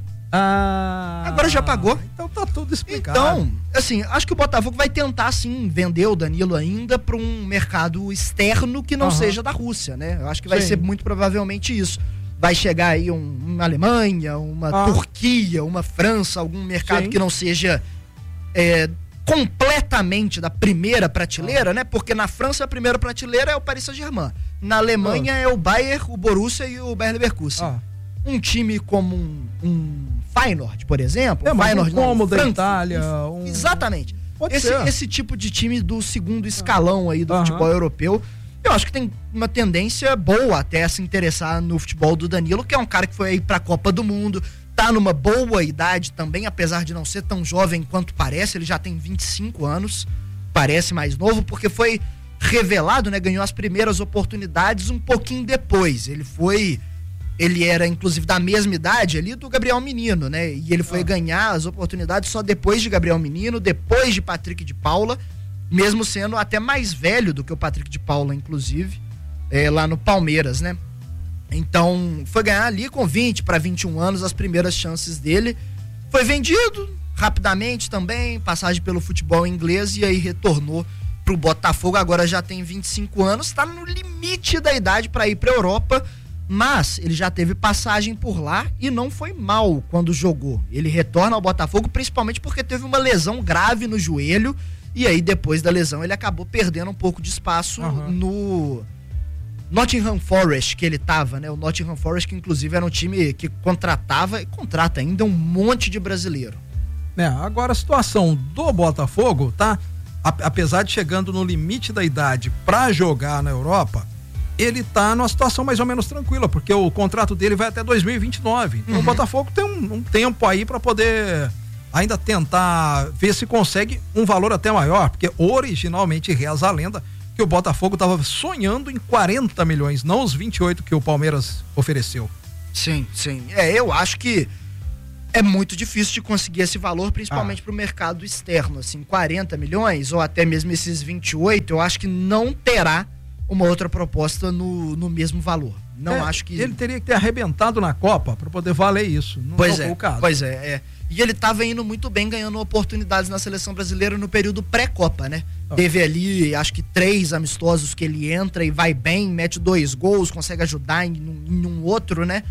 S2: Ah,
S1: agora já pagou.
S2: Então tá tudo explicado.
S1: Então, assim, acho que o Botafogo vai tentar, sim, vender o Danilo ainda para um mercado externo que não uhum. seja da Rússia, né? Eu acho que vai sim. ser muito provavelmente isso. Vai chegar aí um, uma Alemanha, uma ah. Turquia, uma França, algum mercado sim. que não seja é, completamente da primeira prateleira, ah. né? Porque na França a primeira prateleira é o Paris Saint-Germain. Na Alemanha ah. é o Bayern, o Borussia e o Bayer Leverkusen. Ah. Um time como um, um Feyenoord, por exemplo.
S2: É,
S1: um Feyenoord,
S2: um como da
S1: Frankfurt,
S2: Itália. Um...
S1: Exatamente. Esse, esse tipo de time do segundo escalão aí do ah. futebol europeu, eu acho que tem uma tendência boa até a se interessar no futebol do Danilo, que é um cara que foi aí pra Copa do Mundo, tá numa boa idade também, apesar de não ser tão jovem quanto parece, ele já tem vinte e cinco anos, parece mais novo, porque foi revelado, né, ganhou as primeiras oportunidades um pouquinho depois, ele foi, ele era inclusive da mesma idade ali do Gabriel Menino, né, e ele foi ah. ganhar as oportunidades só depois de Gabriel Menino, depois de Patrick de Paula, mesmo sendo até mais velho do que o Patrick de Paula, inclusive, é, lá no Palmeiras, né? Então, foi ganhar ali com vinte para vinte e um anos as primeiras chances dele. Foi vendido rapidamente também, passagem pelo futebol inglês e aí retornou pro Botafogo. Agora já tem vinte e cinco anos, tá no limite da idade para ir pra Europa, mas ele já teve passagem por lá e não foi mal quando jogou. Ele retorna ao Botafogo principalmente porque teve uma lesão grave no joelho. E aí, depois da lesão, ele acabou perdendo um pouco de espaço uhum. no Nottingham Forest, que ele tava, né? O Nottingham Forest, que inclusive era um time que contratava e contrata ainda um monte de brasileiro.
S2: É, agora a situação do Botafogo, tá? a, apesar de chegando no limite da idade para jogar na Europa, ele tá numa situação mais ou menos tranquila, porque o contrato dele vai até dois mil e vinte e nove. Então uhum. o Botafogo tem um, um tempo aí para poder ainda tentar ver se consegue um valor até maior, porque originalmente reza a lenda que o Botafogo estava sonhando em quarenta milhões, não os vinte e oito que o Palmeiras ofereceu.
S1: Sim, sim. É, eu acho que é muito difícil de conseguir esse valor, principalmente ah. para o mercado externo, assim, quarenta milhões ou até mesmo esses vinte e oito, eu acho que não terá uma outra proposta no, no mesmo valor. Não
S2: é,
S1: acho que...
S2: Ele teria que ter arrebentado na Copa para poder valer isso. Não
S1: pois
S2: é
S1: é,
S2: o caso.
S1: Pois é, é. E ele estava indo muito bem, ganhando oportunidades na seleção brasileira no período pré-Copa, né? Ah. Teve ali, acho que três amistosos que ele entra e vai bem, mete dois gols, consegue ajudar em, em um outro, né?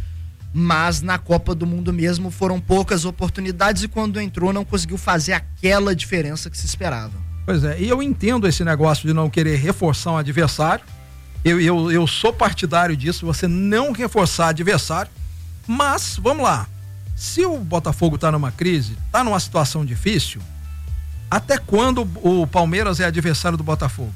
S1: Mas na Copa do Mundo mesmo foram poucas oportunidades e quando entrou não conseguiu fazer aquela diferença que se esperava.
S2: Pois é, e eu entendo esse negócio de não querer reforçar um adversário. Eu, eu, eu sou partidário disso, você não reforçar adversário. Mas, vamos lá. Se o Botafogo tá numa crise, tá numa situação difícil, até quando o Palmeiras é adversário do Botafogo?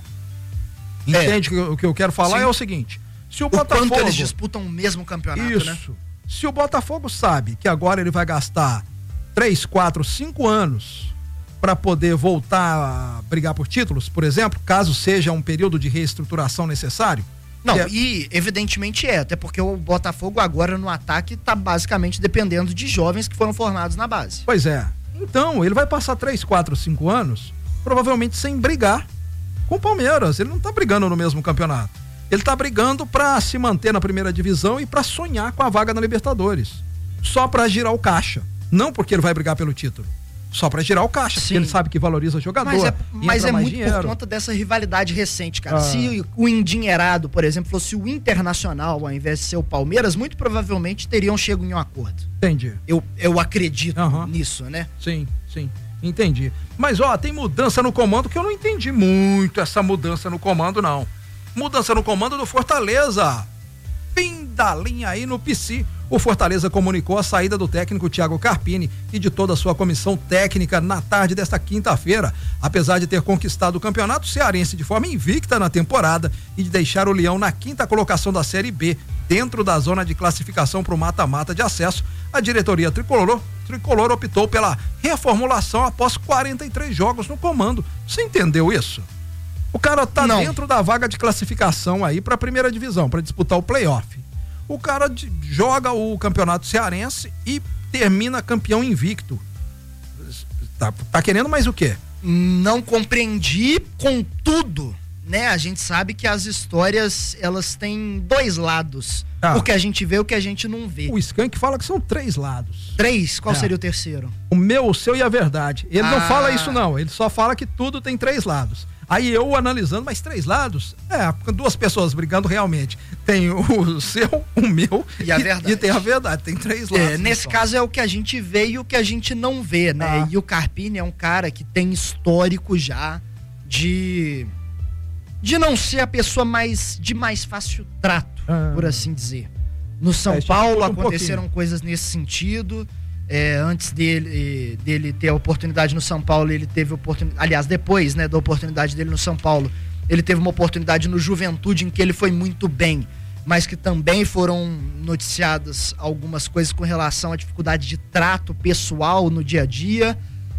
S2: Entende? É. O que eu quero falar Sim. é o seguinte. Se o, o Botafogo...
S1: quanto eles disputam o mesmo campeonato,
S2: Isso.
S1: né?
S2: Se o Botafogo sabe que agora ele vai gastar três, quatro, cinco anos para poder voltar a brigar por títulos, por exemplo, caso seja um período de reestruturação necessário?
S1: Não,
S2: é...
S1: e evidentemente é, até porque o Botafogo agora no ataque tá basicamente dependendo de jovens que foram formados na base.
S2: Pois é. Então, ele vai passar três, quatro, cinco anos, provavelmente sem brigar com o Palmeiras. Ele não tá brigando no mesmo campeonato. Ele tá brigando para se manter na primeira divisão e para sonhar com a vaga na Libertadores. Só para girar o caixa. Não porque ele vai brigar pelo título. Só pra girar o caixa, porque ele sabe que valoriza o jogador.
S1: Mas é, mas é muito
S2: dinheiro.
S1: por conta dessa rivalidade recente, cara.
S2: Ah.
S1: Se o endinheirado, por exemplo, fosse o Internacional ao invés de ser o Palmeiras, muito provavelmente teriam chego em um acordo.
S2: Entendi.
S1: Eu, eu acredito uhum. nisso, né?
S2: Sim, sim. Entendi. Mas, ó, tem mudança no comando que eu não entendi muito essa mudança no comando, não. Mudança no comando do Fortaleza. Fim da linha aí no P C. O Fortaleza comunicou a saída do técnico Thiago Carpini e de toda a sua comissão técnica na tarde desta quinta-feira. Apesar de ter conquistado o campeonato cearense de forma invicta na temporada e de deixar o Leão na quinta colocação da Série B, dentro da zona de classificação para o mata-mata de acesso, a diretoria tricolor, tricolor optou pela reformulação após quarenta e três jogos no comando. Você entendeu isso? O cara tá Não. dentro da vaga de classificação aí para a primeira divisão, para disputar o playoff. O cara de, joga o campeonato cearense e termina campeão invicto. Tá, tá querendo mais o quê?
S1: Não compreendi, contudo, né? A gente sabe que as histórias, elas têm dois lados. Ah. O que a gente vê e o que a gente não vê.
S2: O Skank fala que são três lados.
S1: Três? Qual é. seria o terceiro?
S2: O meu, o seu e a verdade. Ele ah. não fala isso não, ele só fala que tudo tem três lados. Aí eu analisando, mas três lados? É, duas pessoas brigando realmente. Tem o seu, o meu
S1: e a verdade.
S2: E tem a verdade, tem três lados.
S1: É, nesse caso é o que a gente vê e o que a gente não vê, né? Ah. E o Carpini é um cara que tem histórico já de de não ser a pessoa mais de mais fácil trato, ah. por assim dizer. No São é, Paulo um aconteceram pouquinho. coisas nesse sentido. É, antes dele, dele ter a oportunidade no São Paulo, ele teve oportunidade, aliás, depois, né, da oportunidade dele no São Paulo, ele teve uma oportunidade no Juventude em que ele foi muito bem, mas que também foram noticiadas algumas coisas com relação à dificuldade de trato pessoal no dia a dia.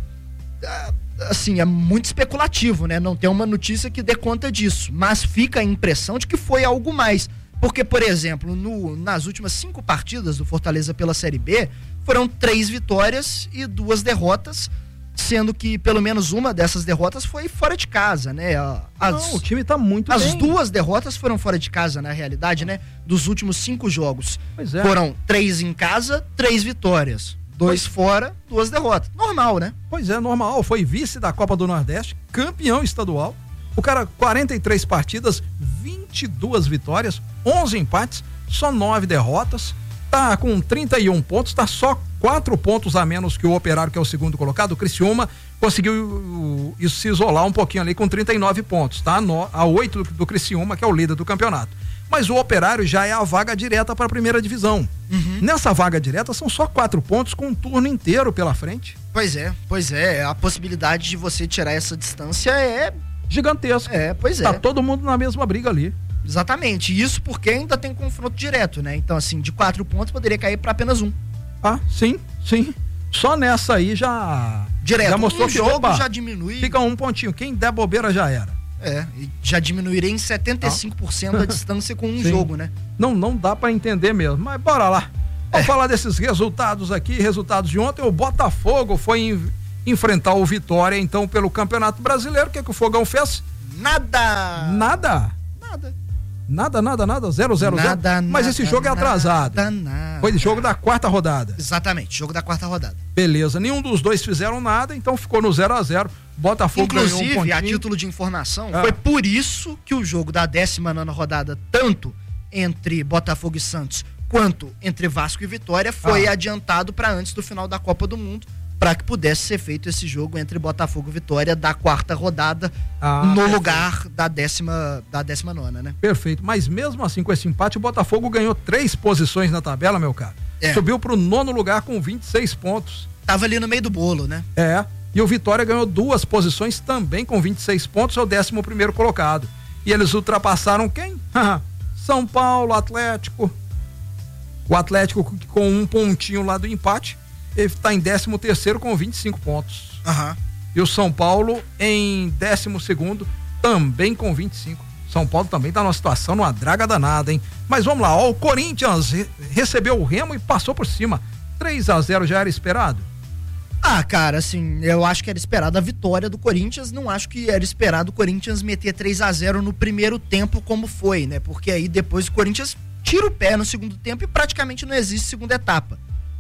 S1: Assim, é muito especulativo, né? Não tem uma notícia que dê conta disso, mas fica a impressão de que foi algo mais. Porque, por exemplo, no, nas últimas cinco partidas do Fortaleza pela Série B, foram três vitórias e duas derrotas, sendo que pelo menos uma dessas derrotas foi fora de casa, né? As,
S2: Não, o time tá muito
S1: as
S2: bem.
S1: As duas derrotas foram fora de casa, na realidade, né? Dos últimos cinco jogos.
S2: Pois é.
S1: Foram três em casa, três vitórias. Dois pois... fora, duas derrotas. Normal, né?
S2: Pois é, normal. Foi vice da Copa do Nordeste, campeão estadual. O cara, quarenta e três partidas, vinte e duas vitórias, onze empates, só nove derrotas. Tá com trinta e um pontos, tá só quatro pontos a menos que o Operário, que é o segundo colocado. O Criciúma conseguiu isso se isolar um pouquinho ali com trinta e nove pontos, tá? No, a oito do, do Criciúma, que é o líder do campeonato. Mas o Operário já é a vaga direta para a primeira divisão. Uhum. Nessa vaga direta são só quatro pontos com um turno inteiro pela frente.
S1: Pois é, pois é. A possibilidade de você tirar essa distância é
S2: gigantesca.
S1: É, pois é.
S2: Tá todo mundo na mesma briga ali.
S1: Exatamente. Isso porque ainda tem confronto direto, né? Então, assim, de quatro pontos poderia cair para apenas um.
S2: Ah, sim, sim. Só nessa aí já.
S1: Direto.
S2: Já mostrou
S1: um
S2: que,
S1: jogo
S2: opa,
S1: já diminui.
S2: Fica um pontinho. Quem der bobeira já era.
S1: É, e já diminuiria em setenta e cinco por cento ah. a distância com um Sim. jogo, né?
S2: Não, não dá pra entender mesmo, mas bora lá. Vamos é. falar desses resultados aqui, resultados de ontem. O Botafogo foi em, enfrentar o Vitória, então, pelo Campeonato Brasileiro. O que, que o Fogão fez?
S1: Nada!
S2: Nada?
S1: Nada.
S2: Nada, nada, nada, zero, zero, zero.
S1: Nada,
S2: Mas esse jogo
S1: nada,
S2: é atrasado.
S1: Nada, nada.
S2: Foi jogo da quarta rodada.
S1: Exatamente, jogo da quarta rodada.
S2: Beleza, nenhum dos dois fizeram nada, então ficou no zero a zero. Botafogo
S1: Inclusive,
S2: ganhou um pontinho.
S1: a título de informação,
S2: ah.
S1: foi por isso que o jogo da décima nona rodada, tanto entre Botafogo e Santos, quanto entre Vasco e Vitória, foi ah. adiantado para antes do final da Copa do Mundo, para que pudesse ser feito esse jogo entre Botafogo e Vitória da quarta rodada, ah, no perfeito. lugar da décima, da décima nona, né?
S2: Perfeito, mas mesmo assim com esse empate, o Botafogo ganhou três posições na tabela, meu cara. É. Subiu pro nono lugar com vinte e seis pontos.
S1: Tava ali no meio do bolo, né?
S2: É, e o Vitória ganhou duas posições também com vinte e seis pontos, é o décimo primeiro colocado. E eles ultrapassaram quem? São Paulo, Atlético. O Atlético com um pontinho lá do empate, ele está em décimo terceiro com vinte e cinco pontos.
S1: Uhum.
S2: E o São Paulo em décimo segundo, também com vinte e cinco. São Paulo também está numa situação, numa draga danada, hein? Mas vamos lá, ó, o Corinthians re- recebeu o Remo e passou por cima. três a zero já era esperado?
S1: Ah, cara, assim, eu acho que era esperado a vitória do Corinthians, não acho que era esperado o Corinthians meter três a zero no primeiro tempo como foi, né? Porque aí depois o Corinthians tira o pé no segundo tempo e praticamente não existe segunda etapa.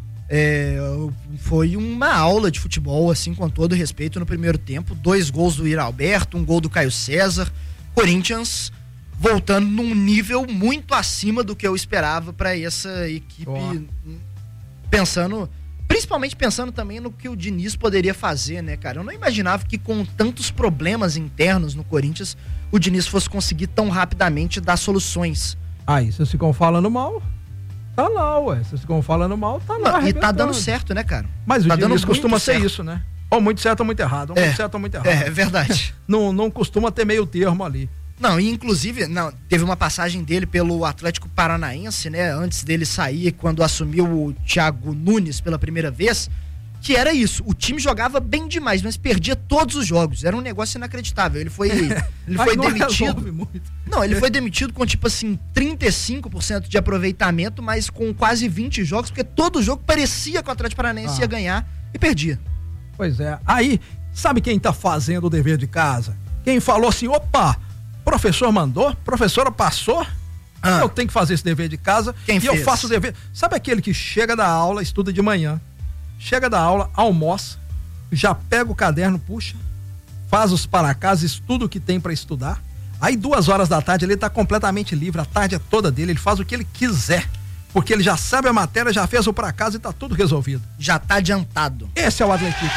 S1: É, foi uma aula de futebol, assim, com todo respeito no primeiro tempo, dois gols do Ira Alberto, um gol do Caio César, Corinthians voltando num nível muito acima do que eu esperava para essa equipe, oh. pensando, principalmente pensando também no que o Diniz poderia fazer, né, cara? Eu não imaginava que com tantos problemas internos no Corinthians, o Diniz fosse conseguir tão rapidamente dar soluções.
S2: Aí, vocês ficam falando mal? Tá lá, ué. Vocês ficam falando mal, tá lá.
S1: Não, e tá dando certo, né, cara?
S2: Mas
S1: tá
S2: o Diniz costuma ser
S1: certo.
S2: isso, né? Ou muito certo ou muito errado. Ou
S1: é,
S2: muito certo ou muito errado.
S1: É, é verdade.
S2: não, não costuma ter meio termo ali.
S1: Não, e inclusive, não, teve uma passagem dele pelo Atlético Paranaense, né? Antes dele sair, quando assumiu o Thiago Nunes pela primeira vez, que era isso. O time jogava bem demais, mas perdia todos os jogos. Era um negócio inacreditável. Ele foi, ele foi
S2: não
S1: demitido. Não, ele foi demitido com tipo assim, trinta e cinco por cento de aproveitamento, mas com quase vinte jogos, porque todo jogo parecia que o Atlético Paranaense ah. ia ganhar e perdia.
S2: Pois é. Aí, sabe quem tá fazendo o dever de casa? Quem falou assim, opa, professor mandou, professora passou, ah. eu tenho que fazer esse dever de casa.
S1: Quem
S2: e
S1: fez?
S2: eu faço o dever. Sabe aquele que chega da aula, estuda de manhã, chega da aula, almoça, já pega o caderno, puxa, faz os para-casa, estuda o que tem para estudar. Aí duas horas da tarde ele tá completamente livre, a tarde é toda dele, ele faz o que ele quiser, porque ele já sabe a matéria, já fez o para-casa e tá tudo resolvido.
S1: Já tá adiantado.
S2: Esse é o Atlético.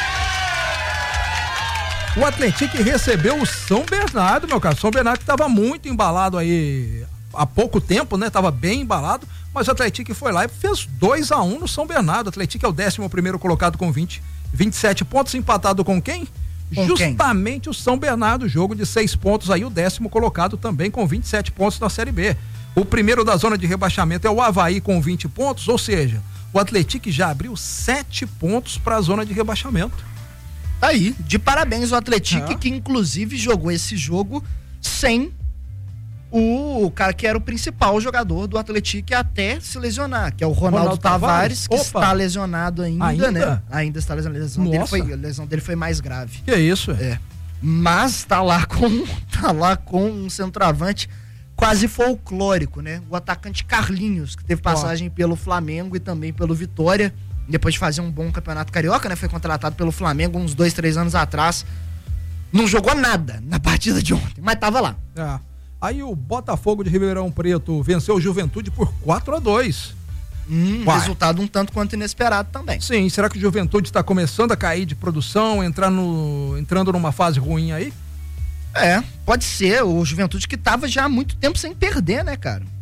S2: O Atlético recebeu o São Bernardo, meu cara. São Bernardo que tava muito embalado aí há pouco tempo, né? Tava bem embalado, mas o Atlético foi lá e fez dois a um no São Bernardo. O Atlético é o décimo primeiro colocado com vinte, vinte e sete pontos, empatado com quem?
S1: Com
S2: Justamente
S1: quem?
S2: O São Bernardo, jogo de seis pontos aí, o décimo colocado também com vinte e sete pontos na Série B. O primeiro da zona de rebaixamento é o Avaí com vinte pontos, ou seja, o Atlético já abriu sete pontos para a zona de rebaixamento.
S1: Tá aí, de parabéns ao Atlético,
S2: É.
S1: que inclusive jogou esse jogo sem o cara que era o principal jogador do Atlético até se lesionar, que é o Ronaldo,
S2: Ronaldo
S1: Tavares,
S2: Tavares,
S1: que
S2: opa.
S1: está lesionado ainda,
S2: Ainda?
S1: né? Ainda está lesionado. A lesão dele
S2: Nossa.
S1: foi, a lesão dele foi mais grave.
S2: Que isso?
S1: É. Mas tá lá com tá lá com um centroavante quase folclórico, né? O atacante Carlinhos, que teve passagem pelo Flamengo e também pelo Vitória, depois de fazer um bom campeonato carioca, né? Foi contratado pelo Flamengo uns dois, três anos atrás. Não jogou nada na partida de ontem, mas tava lá.
S2: É. Aí o Botafogo de Ribeirão Preto venceu o Juventude por quatro a dois.
S1: Hum,
S2: Uai.
S1: resultado um tanto quanto inesperado também.
S2: Sim, será que o Juventude está começando a cair de produção, entrar no, entrando numa fase ruim aí?
S1: É, pode ser. O Juventude que tava já há muito tempo sem perder, né, cara?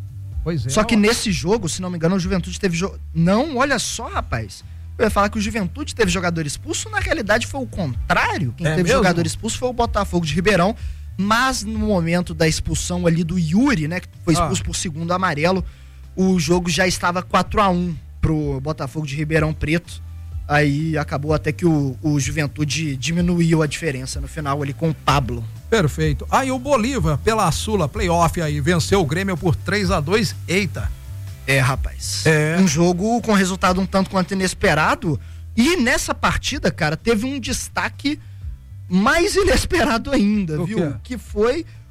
S2: Pois é.
S1: Só que
S2: ó.
S1: nesse jogo, se não me engano, o Juventude teve jogo. Não, olha só, rapaz. Eu ia falar que o Juventude teve jogador expulso, na realidade foi o contrário. Quem
S2: É
S1: teve
S2: mesmo?
S1: jogador expulso foi o Botafogo de Ribeirão. Mas no momento da expulsão ali do Yuri, né, que foi expulso
S2: Ah.
S1: por segundo amarelo, o jogo já estava quatro a um pro Botafogo de Ribeirão Preto. Aí acabou até que o, o Juventude diminuiu a diferença no final ali com o Pablo.
S2: Perfeito. Aí o Bolívar, pela Sula Playoff aí, venceu o Grêmio por três a dois. Eita.
S1: É, rapaz.
S2: É.
S1: Um jogo com resultado um tanto quanto inesperado. E nessa partida, cara, teve um destaque mais inesperado ainda,
S2: O
S1: viu?
S2: quê?
S1: Que foi